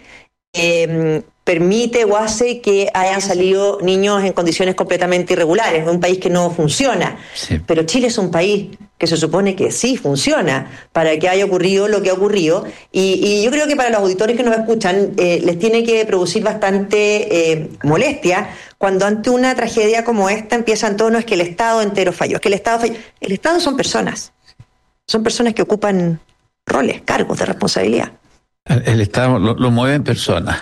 eh, permite o hace que hayan salido niños en condiciones completamente irregulares, un país que no funciona. Sí. Pero Chile es un país que se supone que sí funciona para que haya ocurrido lo que ha ocurrido. Y, y yo creo que para los auditores que nos escuchan eh, les tiene que producir bastante eh, molestia cuando ante una tragedia como esta empiezan todos, no es que el Estado entero falló, es que el Estado falló. El Estado son personas, son personas que ocupan roles, cargos de responsabilidad. El Estado lo, lo mueven personas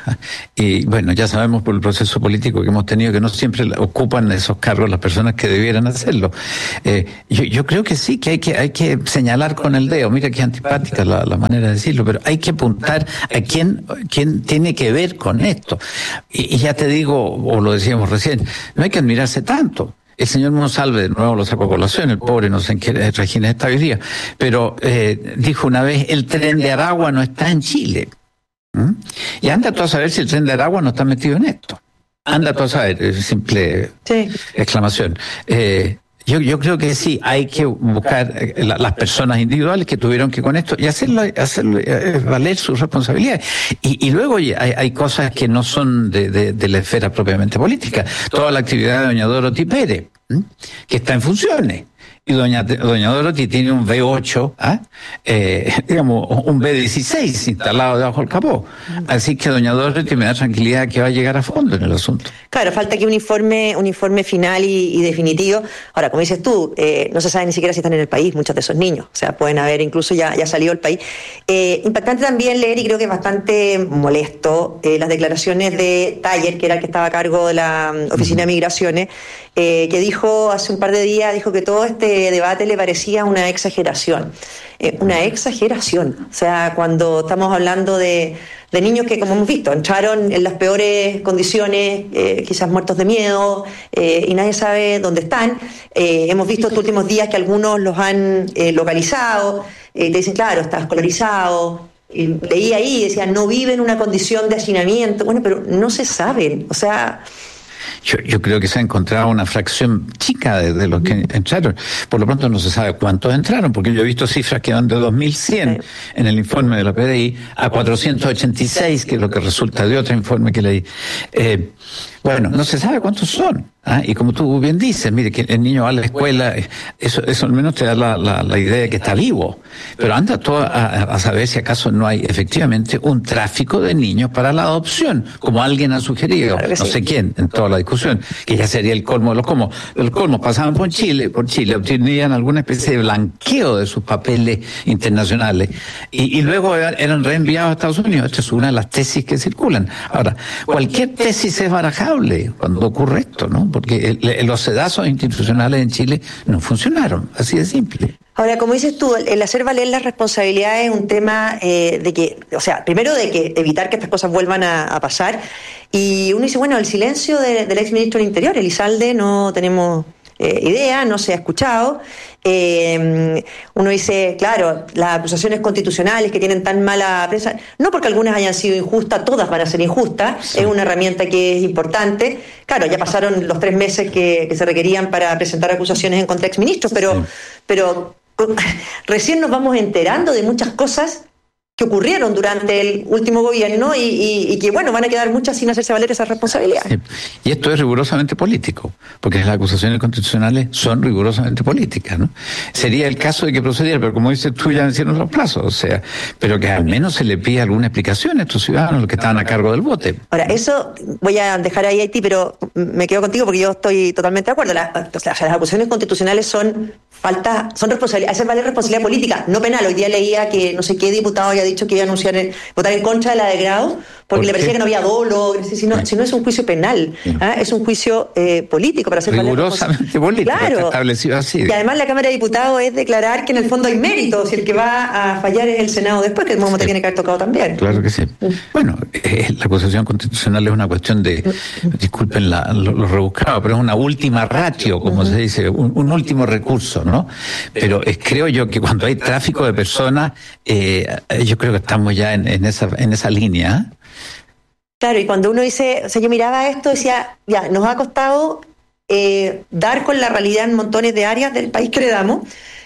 y bueno, ya sabemos por el proceso político que hemos tenido que no siempre ocupan esos cargos las personas que debieran hacerlo. Eh, yo, yo creo que sí, que hay que hay que señalar con el dedo, mira que antipática la, la manera de decirlo, pero hay que apuntar a quién, quién tiene que ver con esto. Y, y ya te digo, o lo decíamos recién, no hay que admirarse tanto. El señor Monsalve, de nuevo lo sacó a colación, el pobre, no sé en qué régimen está hoy día, pero eh, dijo una vez, el tren de Aragua no está en Chile. ¿Mm? Y anda tú a saber si el tren de Aragua no está metido en esto. Anda tú a saber, es simple sí. exclamación. Eh, Yo, yo creo que sí, hay que buscar eh, la, las personas individuales que tuvieron que con esto y hacerlo, hacerlo eh, valer sus responsabilidades. Y, y luego hay, hay cosas que no son de, de, de la esfera propiamente política. Toda la actividad de doña Dorothy Pérez, ¿m? que está en funciones. Y doña, doña Dorothy tiene un V ocho, ¿ah? eh, digamos, un V dieciséis instalado debajo del capó. Así que doña Dorothy me da tranquilidad que va a llegar a fondo en el asunto. Claro, falta aquí un informe, un informe final y, y definitivo. Ahora, como dices tú, eh, no se sabe ni siquiera si están en el país muchos de esos niños. O sea, pueden haber incluso ya, ya salido del país. Eh, impactante también leer, y creo que es bastante molesto, eh, las declaraciones de Taller, que era el que estaba a cargo de la um, Oficina de Migraciones, eh, que dijo hace un par de días, dijo que todo este debate le parecía una exageración. Eh, una exageración. O sea, cuando estamos hablando de, de niños que, como hemos visto, entraron en las peores condiciones, eh, quizás muertos de miedo, eh, y nadie sabe dónde están. Eh, hemos visto estos últimos días que algunos los han eh, localizado, eh, te dicen, claro, está escolarizado. Y leí ahí, decían, no viven en una condición de hacinamiento. Bueno, pero no se saben. O sea... Yo, yo creo que se ha encontrado una fracción chica de, de los que entraron. Por lo pronto no se sabe cuántos entraron, porque yo he visto cifras que van de dos mil cien en el informe de la P D I a cuatrocientos ochenta y seis, que es lo que resulta de otro informe que leí. Eh, bueno, no se sabe cuántos son. ¿Ah? Y como tú bien dices, mire, que el niño va a la escuela, eso, eso al menos te da la, la, la idea de que está vivo. Pero anda todo a, a saber si acaso no hay efectivamente un tráfico de niños para la adopción, como alguien ha sugerido, claro no sí. sé quién, en toda la discusión, que ya sería el colmo de los colmos. Los colmos pasaban por Chile, por Chile, obtenían alguna especie de blanqueo de sus papeles internacionales y, y luego eran reenviados a Estados Unidos. Esta es una de las tesis que circulan. Ahora, cualquier tesis es barajable cuando ocurre esto, ¿no? Porque el, el, los sedazos institucionales en Chile no funcionaron, así de simple. Ahora, como dices tú, el hacer valer las responsabilidades es un tema eh, de que, o sea, primero de que evitar que estas cosas vuelvan a, a pasar, y uno dice, bueno, el silencio de, del ex ministro del Interior, Elizalde, no tenemos eh, idea, no se ha escuchado. Eh, uno dice, claro, las acusaciones constitucionales que tienen tan mala prensa, no porque algunas hayan sido injustas, todas van a ser injustas, sí. Es una herramienta que es importante. Claro, ya pasaron los tres meses que, que se requerían para presentar acusaciones en contra de exministros, pero, sí. pero recién nos vamos enterando de muchas cosas que ocurrieron durante el último gobierno y, y, y que, bueno, van a quedar muchas sin hacerse valer esas responsabilidades. Sí. Y esto es rigurosamente político, porque las acusaciones constitucionales son rigurosamente políticas, ¿no? Sería el caso de que procediera, pero como dices tú, ya vencieron los plazos, o sea, pero que al menos se le pide alguna explicación a estos ciudadanos, los que estaban a cargo del bote. Ahora, eso voy a dejar ahí a Haití, pero me quedo contigo porque yo estoy totalmente de acuerdo. La, o sea, las acusaciones constitucionales son falta, son responsabilidad, hacer valer responsabilidad política, no penal. Hoy día leía que no sé qué diputado había dicho que iba a anunciar el, votar en contra de la de grado porque ¿Por le parecía que no había dolo, si no, si no es un juicio penal, ¿ah? Es un juicio eh, político para hacer valer rigurosamente político, claro. Está establecido así. Y además la Cámara de Diputados es declarar que en el fondo hay méritos y el que va a fallar es el Senado después, que el momento sí. tiene que haber tocado también. Claro que sí. Bueno, eh, la acusación constitucional es una cuestión de, disculpen la, lo, lo rebuscado, pero es una última ratio, como uh-huh. se dice, un, un último recurso, ¿no? Pero es, creo yo que cuando hay tráfico de personas, eh, yo creo que estamos ya en, en esa en esa línea. Claro, y cuando uno dice, o sea, yo miraba esto, decía, ya, nos ha costado eh, dar con la realidad en montones de áreas del país que le damos.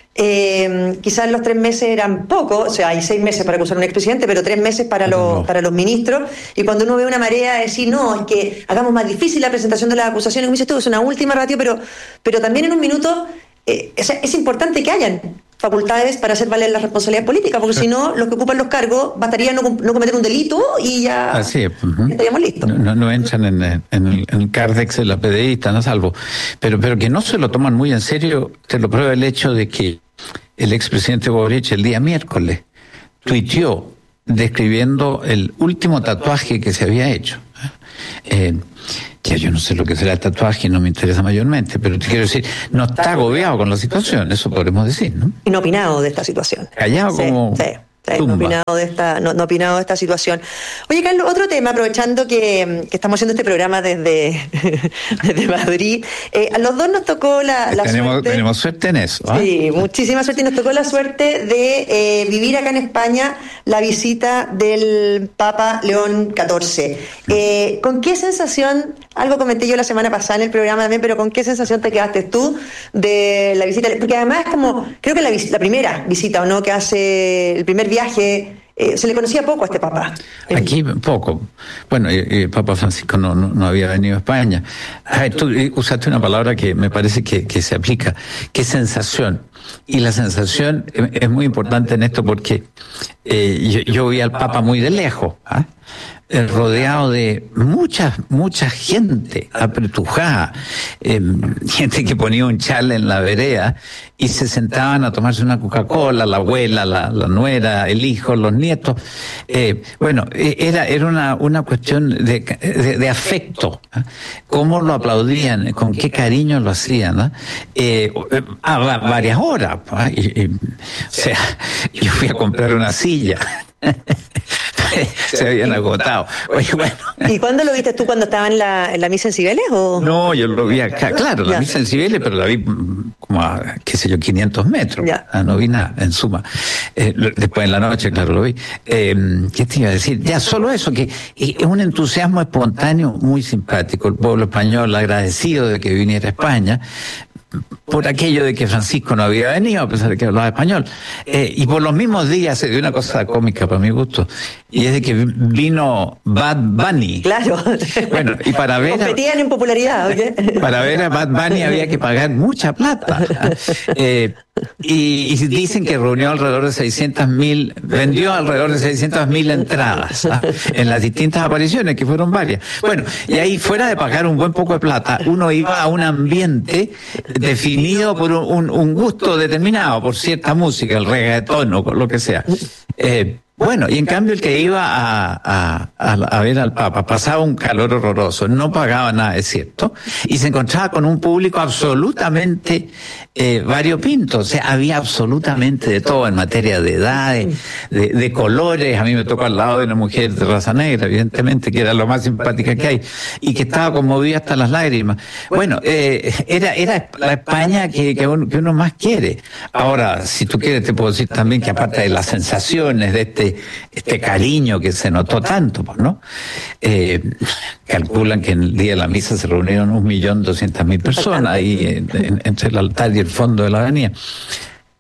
Eh, quizás los tres meses eran poco, o sea, hay seis meses para acusar a un expresidente, pero tres meses para los, no. para los ministros. Y cuando uno ve una marea de decir, no, es que hagamos más difícil la presentación de las acusaciones, como dices tú, es una última ratio, pero, pero también en un minuto eh, es, es importante que hayan facultades para hacer valer la responsabilidad política, porque si no, los que ocupan los cargos bastaría no, no cometer un delito y ya, Así es, uh-huh. ya estaríamos listos. No, no entran en, en, el, en el Cardex, en la P D I, están a salvo. Pero, pero que no se lo toman muy en serio, te lo prueba el hecho de que el expresidente Boric el día miércoles tuiteó describiendo el último tatuaje que se había hecho. Eh, ya yo no sé lo que será el tatuaje, no me interesa mayormente, pero te quiero decir, no está agobiado con la situación, eso podremos decir, ¿no? Y no opinado de esta situación. Callado sí, como... Sí. No opinado de esta, no, no opinado de esta situación. Oye, Carlos, otro tema, aprovechando que, que estamos haciendo este programa desde, desde Madrid, eh, a los dos nos tocó la, la tenemos, suerte. Tenemos suerte en eso. ¿eh? Sí, muchísima suerte. Y nos tocó la suerte de eh, vivir acá en España la visita del Papa León catorce. Eh, ¿Con qué sensación, algo comenté yo la semana pasada en el programa también, pero con qué sensación te quedaste tú de la visita? Porque además es como, creo que la, la primera visita, ¿o no?, que hace el primer viaje, eh, se le conocía poco a este Papa. Aquí poco. Bueno, el eh, eh, Papa Francisco no, no, no había venido a España. Ay, tú eh, usaste una palabra que me parece que, que se aplica, que es sensación. Y la sensación es, es muy importante en esto porque eh, yo, yo vi al Papa muy de lejos, ¿eh? rodeado de mucha, mucha gente apretujada, eh, gente que ponía un chal en la vereda y se sentaban a tomarse una Coca-Cola, la abuela, la, la nuera, el hijo, los nietos. Eh, bueno, era, era una, una cuestión de, de, de afecto. ¿eh? Cómo lo aplaudían, con qué cariño lo hacían. ¿eh? Eh, a varias horas. ¿eh? Y, y, o sea, yo fui a comprar una silla. Se habían agotado. Oye, bueno. ¿Y cuándo lo viste tú? ¿Cuando estaba en la, en la misa en Cibeles? ¿O? No, yo lo vi acá. Claro, la ya. misa en Cibeles, pero la vi como a, qué sé yo, quinientos metros. Ah, no vi nada, en suma. Eh, después en la noche, claro, lo vi. Eh, ¿Qué te iba a decir? Ya, solo eso, que es un entusiasmo espontáneo muy simpático. El pueblo español agradecido de que viniera a España, por aquello de que Francisco no había venido, a pesar de que hablaba español. Eh, y por los mismos días se dio una cosa cómica para mi gusto, y es de que vino Bad Bunny. Claro. Bueno, y para ver... Competían en popularidad, ¿ok? Para ver a Bad Bunny había que pagar mucha plata. Eh, y, y dicen que reunió alrededor de seiscientas mil, vendió alrededor de seiscientas mil entradas, ¿ah? En las distintas apariciones, que fueron varias. Bueno, y ahí, fuera de pagar un buen poco de plata, uno iba a un ambiente definido por un, un, un gusto determinado, por cierta música, el reggaetón o lo que sea. Eh, Bueno, y en cambio el que iba a, a, a, a ver al Papa pasaba un calor horroroso, no pagaba nada, es cierto, y se encontraba con un público absolutamente eh, variopinto, o sea, había absolutamente de todo en materia de edades, de, de colores. A mí me tocó al lado de una mujer de raza negra, evidentemente, que era lo más simpática que hay, y que estaba conmovida hasta las lágrimas. Bueno, eh, era, era la España que, que, uno, que uno más quiere. Ahora, si tú quieres, te puedo decir también que aparte de las sensaciones de este este cariño que se notó tanto, ¿no? Eh, calculan que en el día de la misa se reunieron un millón doscientas mil personas ahí en, en, entre el altar y el fondo de la avenida.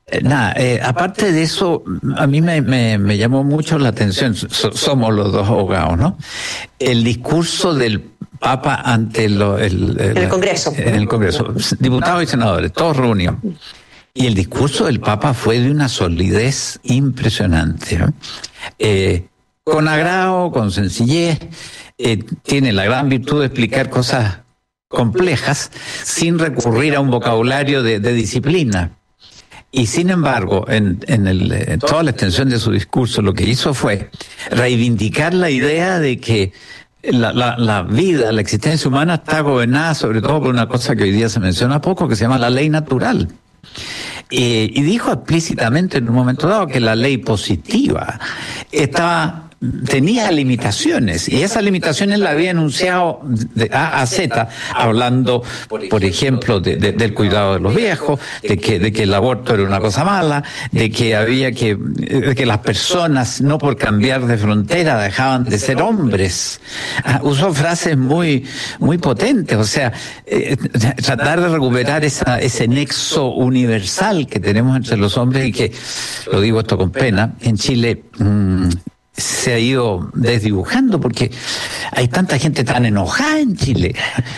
Eh, nada, eh, aparte de eso, a mí me, me, me llamó mucho la atención, so, somos los dos abogados, ¿no? El discurso del Papa ante lo, el, el, el Congreso. En el Congreso, diputados y senadores, todos reunidos. Y el discurso del Papa fue de una solidez impresionante, ¿no? Eh, con agrado, con sencillez, eh, tiene la gran virtud de explicar cosas complejas sin recurrir a un vocabulario de, de disciplina. Y sin embargo, en, en, el, en toda la extensión de su discurso, lo que hizo fue reivindicar la idea de que la, la, la vida, la existencia humana está gobernada sobre todo por una cosa que hoy día se menciona poco, que se llama la ley natural. Eh, y dijo explícitamente en un momento dado que la ley positiva estaba... tenía limitaciones, y esas limitaciones las había enunciado de A a Z, hablando, por ejemplo, de, de, del cuidado de los viejos, de que, de que el aborto era una cosa mala, de que había que, de que las personas, no por cambiar de frontera, dejaban de ser hombres. Ah, usó frases muy, muy potentes, o sea, eh, tratar de recuperar esa, ese nexo universal que tenemos entre los hombres, y que, lo digo esto con pena, en Chile, mmm, se ha ido desdibujando, porque hay tanta gente tan enojada en Chile,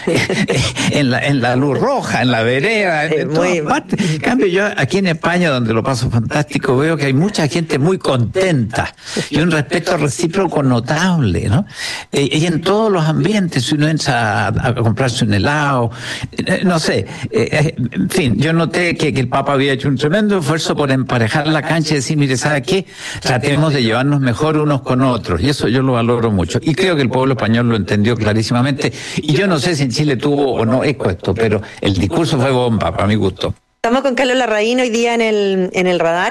en la en la luz roja, en la vereda, en todas partes. En cambio, yo aquí en España, donde lo paso fantástico, veo que hay mucha gente muy contenta y un respeto recíproco notable, ¿no? Y en todos los ambientes, si uno entra a, a comprarse un helado, no sé, en fin, yo noté que, que el Papa había hecho un tremendo esfuerzo por emparejar la cancha y decir, mire, ¿sabe qué? Tratemos de llevarnos mejor unos con otros, y eso yo lo valoro mucho, y creo que el pueblo español lo entendió clarísimamente, y yo no sé si en Chile tuvo o no eco esto, pero el discurso fue bomba, para mi gusto. Estamos con Carlos Larraín hoy día en el, en el radar.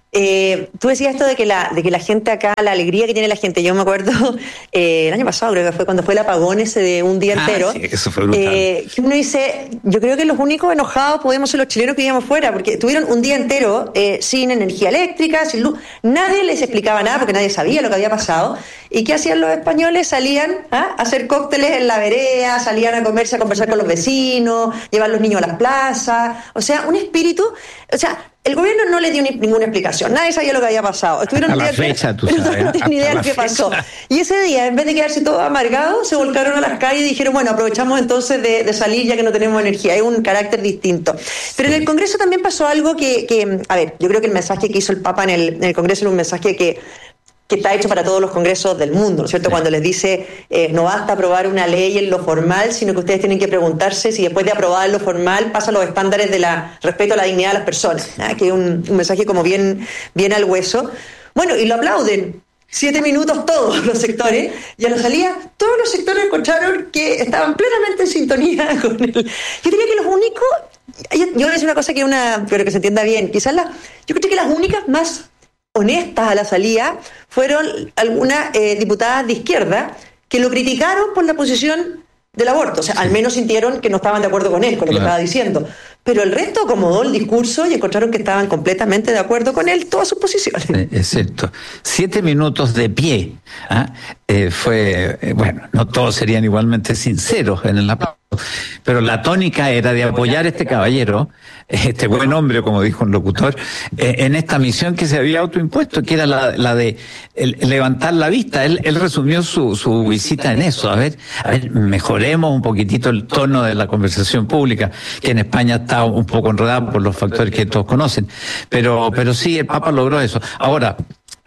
Eh, tú decías esto de que la de que la gente acá, la alegría que tiene la gente, yo me acuerdo eh, el año pasado creo que fue cuando fue el apagón ese de un día entero. Ah, sí, eso fue brutal. Eh, que uno dice, yo creo que los únicos enojados podemos ser los chilenos que vivíamos fuera, porque tuvieron un día entero eh, sin energía eléctrica, sin luz, nadie les explicaba nada porque nadie sabía lo que había pasado. ¿Y qué hacían los españoles? Salían ¿ah? a hacer cócteles en la vereda, salían a comerse, a conversar con los vecinos, llevar a los niños a las plazas, o sea, un espíritu, o sea, el gobierno no le dio ni, ninguna explicación, nadie sabía lo que había pasado. Estuvieron a la fecha, tú sabes. No tienen ni idea de lo que pasó. Y ese día, en vez de quedarse todos amargados, se volcaron a las calles y dijeron, bueno, aprovechamos entonces de, de salir ya que no tenemos energía. Hay un carácter distinto. Pero en el Congreso también pasó algo que, que a ver, yo creo que el mensaje que hizo el Papa en el, en el Congreso era un mensaje que que está hecho para todos los congresos del mundo, ¿no es cierto? Sí. Cuando les dice, eh, no basta aprobar una ley en lo formal, sino que ustedes tienen que preguntarse si después de aprobar lo formal pasan los estándares de la respeto a la dignidad de las personas, ¿ah? Que es un, un mensaje como bien, bien al hueso. Bueno, y lo aplauden. Siete minutos todos los sectores, y a la salida todos los sectores encontraron que estaban plenamente en sintonía con él. Yo diría que los únicos, yo, yo voy a decir una cosa que una, pero que se entienda bien, quizás la, yo creo que las únicas más honestas a la salida fueron algunas eh, diputadas de izquierda que lo criticaron por la posición del aborto, o sea, al menos sintieron que no estaban de acuerdo con él, con lo claro. que estaba diciendo, pero el resto acomodó el discurso y encontraron que estaban completamente de acuerdo con él, todas sus posiciones. Es cierto. Siete minutos de pie, ¿ah? eh, fue, eh, bueno, no todos serían igualmente sinceros en el aplauso, pero la tónica era de apoyar a este caballero, este buen hombre, como dijo un locutor, eh, en esta misión que se había autoimpuesto, que era la, la de el, levantar la vista. Él, él resumió su, su visita en eso. A ver, a ver, mejoremos un poquitito el tono de la conversación pública, que en España está un poco enredada por los factores que todos conocen. Pero, pero sí, el Papa logró eso. Ahora,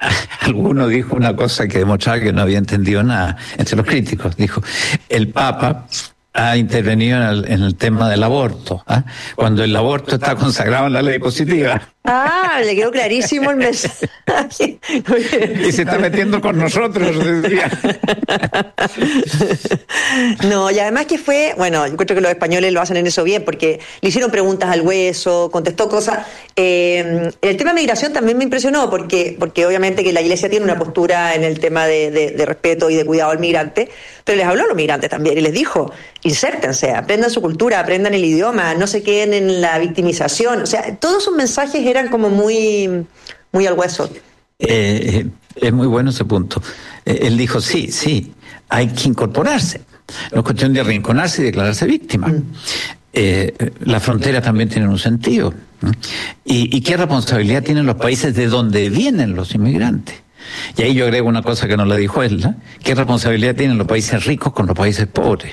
alguno dijo una cosa que demostraba que no había entendido nada entre los críticos. Dijo, el Papa ha intervenido en el, en el tema del aborto, ¿eh? Cuando el aborto está consagrado en la ley positiva. Ah, le quedó clarísimo el mensaje. Y se está metiendo con nosotros, decía. No, y además que fue, bueno, yo creo que los españoles lo hacen en eso bien, porque le hicieron preguntas al hueso, contestó cosas. Eh, el tema de migración también me impresionó, porque, porque obviamente que la Iglesia tiene una postura en el tema de, de, de respeto y de cuidado al migrante, pero les habló a los migrantes también y les dijo, insértense, aprendan su cultura, aprendan el idioma, no se queden en la victimización. O sea, todos sus mensajes eran como muy, muy al hueso. Eh, es muy bueno ese punto. Eh, él dijo, sí, sí, hay que incorporarse. No es cuestión de arrinconarse y declararse víctima. Mm. eh, las fronteras también tienen un sentido. ¿Y, y qué responsabilidad tienen los países de donde vienen los inmigrantes? Y ahí yo agrego una cosa que no la dijo él, ¿no? ¿Qué responsabilidad tienen los países ricos con los países pobres?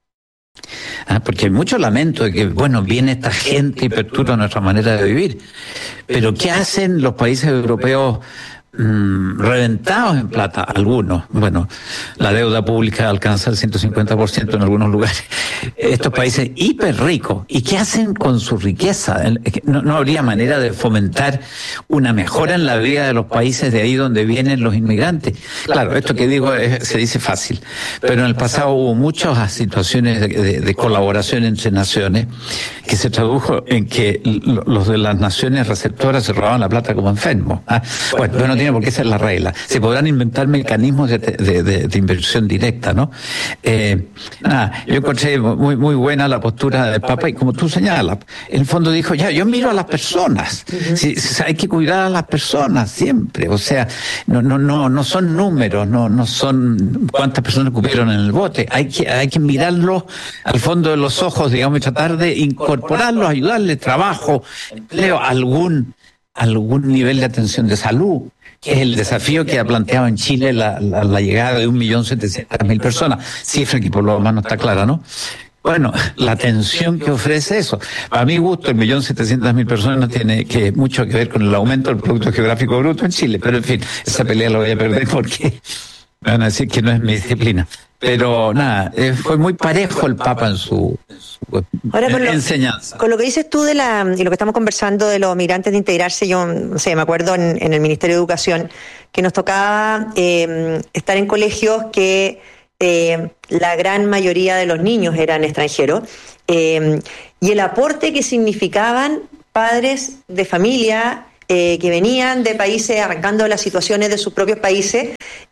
Ah, porque hay mucho lamento de que, bueno, viene esta gente y perturba nuestra manera de vivir. Pero ¿qué hacen los países europeos mmm, reventados en plata? Algunos. Bueno, la deuda pública alcanza el ciento cincuenta por ciento en algunos lugares. Estos países hiper ricos. ¿Y qué hacen con su riqueza? No, no habría manera de fomentar una mejora en la vida de los países de ahí donde vienen los inmigrantes. Claro, esto que digo es, se dice fácil, pero en el pasado hubo muchas situaciones de, de, de colaboración entre naciones que se tradujo en que los de las naciones receptoras se robaban la plata como enfermos. ¿Ah? Bueno, pero no tiene por qué ser la regla. Se podrán inventar mecanismos de, de, de, de inversión directa, ¿no? Eh, nada, yo encontré muy, muy buena la postura del Papa y como tú señalas, en el fondo dijo, ya, yo miro a las personas. Uh-huh. Si, si, hay que cuidar a las personas siempre. O sea, no, no, no, no son números, no, no son cuántas personas cupieron en el bote. Hay que, hay que mirarlos al fondo de los ojos, digamos, y tratar de incorporarlos, ayudarles, trabajo, empleo, algún, algún nivel de atención de salud, que es el desafío que ha planteado en Chile la, la, la llegada de un millón setecientas mil personas, cifra que por lo menos no está clara, ¿no? Bueno, la atención que ofrece eso. A mi gusto, el millón setecientas mil personas no tiene que mucho que ver con el aumento del Producto Geográfico Bruto en Chile, pero en fin, esa pelea la voy a perder porque me van a decir que no es mi disciplina. Pero nada, eh, fue muy parejo el Papa en su, en su Ahora, con lo, enseñanza. Con lo que dices tú de la y lo que estamos conversando de los migrantes de integrarse, yo no sé, me acuerdo en, en el Ministerio de Educación que nos tocaba eh, estar en colegios que eh, la gran mayoría de los niños eran extranjeros eh, y el aporte que significaban padres de familia Eh, que venían de países arrancando las situaciones de sus propios países,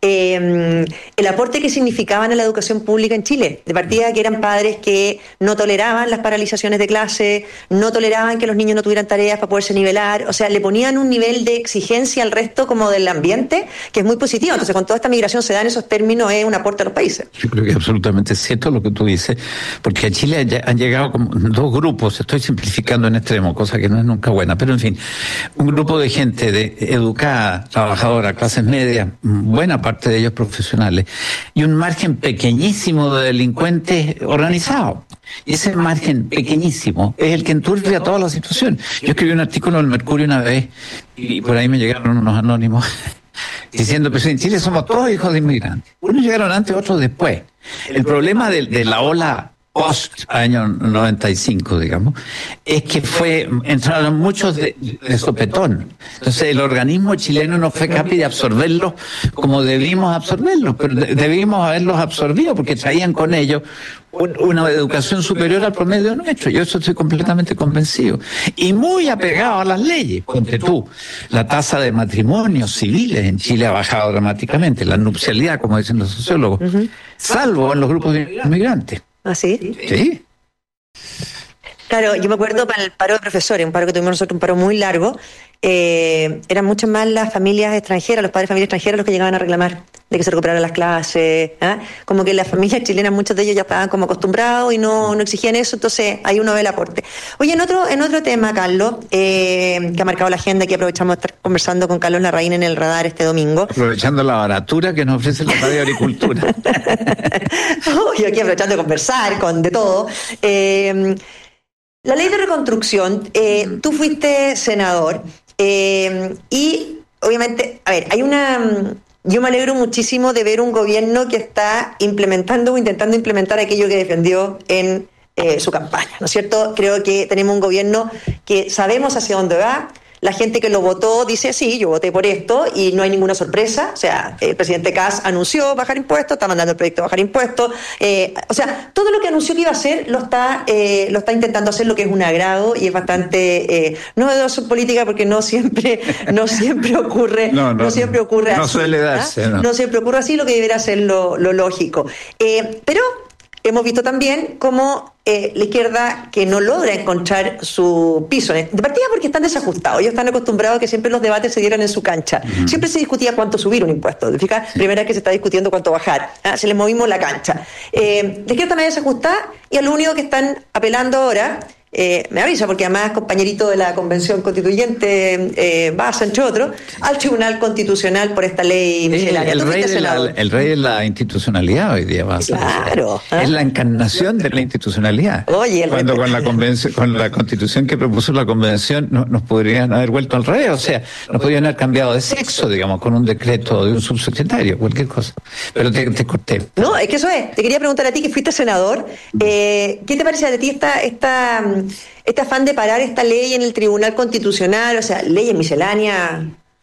eh, el aporte que significaban a la educación pública en Chile, de partida que eran padres que no toleraban las paralizaciones de clase, no toleraban que los niños no tuvieran tareas para poderse nivelar, o sea, le ponían un nivel de exigencia al resto como del ambiente que es muy positivo. Entonces, con toda esta migración se da en esos términos, es un aporte a los países. Yo creo que es absolutamente cierto lo que tú dices, porque a Chile han llegado como dos grupos, estoy simplificando en extremo, cosa que no es nunca buena, pero en fin, un grupo de gente de educada, trabajadora, clases medias, buena parte de ellos profesionales, y un margen pequeñísimo de delincuentes organizados. Y ese margen pequeñísimo es el que enturbia toda la situación. Yo escribí un artículo en el Mercurio una vez, y por ahí me llegaron unos anónimos diciendo, pues en Chile somos todos hijos de inmigrantes. Unos llegaron antes, otros después. El problema de, de la ola post año noventa y cinco, digamos, es que fue entraron muchos de, de sopetón. Entonces el organismo chileno no fue capaz de absorberlos como debimos absorberlos, pero de, debimos haberlos absorbido porque traían con ellos un, una educación superior al promedio nuestro. Yo eso estoy completamente convencido. Y muy apegado a las leyes. Ponte tú, la tasa de matrimonios civiles en Chile ha bajado dramáticamente, la nupcialidad, como dicen los sociólogos, uh-huh. salvo en los grupos de inmigrantes. ¿Ah, sí? Sí. Claro, yo me acuerdo para el paro de profesores, un paro que tuvimos nosotros, un paro muy largo, eh, eran muchas más las familias extranjeras, los padres de familias extranjeras los que llegaban a reclamar de que se recuperaran las clases, ¿eh? Como que las familias chilenas, muchos de ellos ya estaban como acostumbrados y no, no exigían eso, entonces ahí uno ve el aporte. Oye, en otro, en otro tema, Carlos, eh, que ha marcado la agenda, que aprovechamos de estar conversando con Carlos Larraín en el radar este domingo. Aprovechando la baratura que nos ofrece la Radio Agricultura. Yo aquí aprovechando de conversar con de todo. Eh, la ley de reconstrucción, eh, tú fuiste senador eh, y obviamente, a ver, hay una... Yo me alegro muchísimo de ver un gobierno que está implementando o intentando implementar aquello que defendió en eh, su campaña, ¿no es cierto? Creo que tenemos un gobierno que sabemos hacia dónde va. La gente que lo votó dice, sí, yo voté por esto y no hay ninguna sorpresa. O sea, el presidente Kass anunció bajar impuestos, está mandando el proyecto de bajar impuestos. Eh, o sea, todo lo que anunció que iba a hacer lo está eh, lo está intentando hacer, lo que es un agrado y es bastante eh, novedoso en política porque no siempre no siempre ocurre no, no, no siempre ocurre no así. Suele darse, ¿ah? no. no siempre ocurre así, lo que debería ser lo, lo lógico. Eh, pero hemos visto también cómo eh, la izquierda que no logra encontrar su piso, de partida porque están desajustados, ellos están acostumbrados a que siempre los debates se dieran en su cancha, uh-huh. siempre se discutía cuánto subir un impuesto, ¿te fijas? Primera vez que se está discutiendo cuánto bajar, ¿ah? Se les movimos la cancha. Eh, la izquierda está desajustada y a lo único que están apelando ahora, Eh, me avisa porque además compañerito de la Convención Constituyente, eh, Baza, entre otros, al Tribunal Constitucional por esta ley miscelánea. El, el, rey de la, el rey de la institucionalidad hoy día, Baza. Claro. ¿eh? Es la encarnación de la institucionalidad. Oye, el Cuando con la, convención, con la Constitución que propuso la Convención no, nos podrían haber vuelto al revés, o sea, nos podrían haber cambiado de sexo, digamos, con un decreto de un subsecretario, cualquier cosa. Pero te, te corté. No, es que eso es. Te quería preguntar a ti, que fuiste senador, eh, ¿qué te parece de ti esta... esta este afán de parar esta ley en el Tribunal Constitucional, o sea, leyes misceláneas?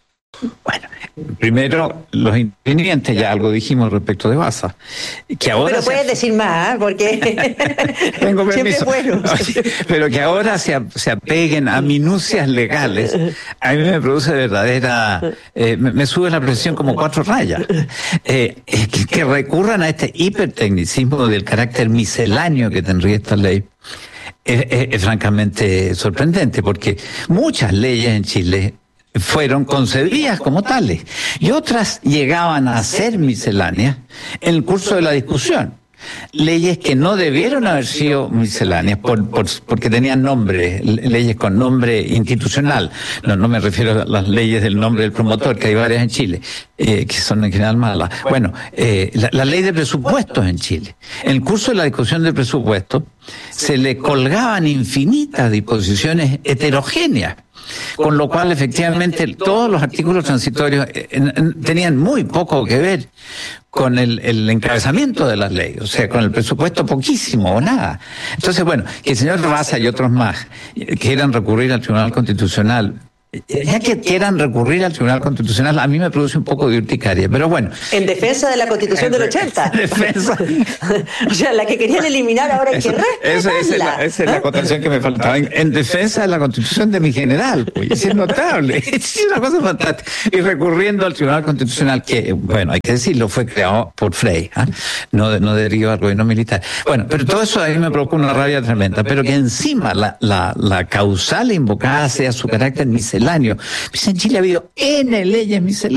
Bueno, primero, los intervinientes, ya algo dijimos respecto de Baza. Que ahora pero puedes se... decir más, ¿eh? Porque tengo permiso. Bueno. Pero que ahora se, se apeguen a minucias legales, a mí me produce verdadera... Eh, me, me sube la presión como cuatro rayas. Eh, que, que recurran a este hipertecnicismo del carácter misceláneo que tendría esta ley. Es, es, es francamente sorprendente, porque muchas leyes en Chile fueron concebidas como tales y otras llegaban a ser misceláneas en el curso de la discusión. Leyes que no debieron haber sido misceláneas por, por, porque tenían nombre, leyes con nombre institucional. No, no me refiero a las leyes del nombre del promotor, que hay varias en Chile, eh, que son en general malas. Bueno, eh, la, la ley de presupuestos en Chile. En el curso de la discusión del presupuesto se le colgaban infinitas disposiciones heterogéneas, con lo cual efectivamente todos los artículos transitorios eh, tenían muy poco que ver con el, el encabezamiento de las leyes, o sea, con el presupuesto poquísimo o nada. Entonces, bueno, que el señor Baza y otros más quieran recurrir al Tribunal Constitucional, ya que quieran recurrir al Tribunal Constitucional, a mí me produce un poco de urticaria, pero bueno. En defensa de la Constitución del ochenta. En defensa. O sea, la que querían eliminar ahora hay que respetarla. Esa, esa, es la, esa es la acotación que me faltaba. En, en defensa de la Constitución de mi general, pues, es notable. Es una cosa fantástica. Y recurriendo al Tribunal Constitucional, que, bueno, hay que decirlo, fue creado por Frey, ¿eh? no, no deriva del gobierno militar. Bueno, pero todo eso a mí me provoca una rabia tremenda, pero que encima la, la, la causal invocada sea su carácter misceláneo. Pues en Chile ha habido N leyes misceláneas.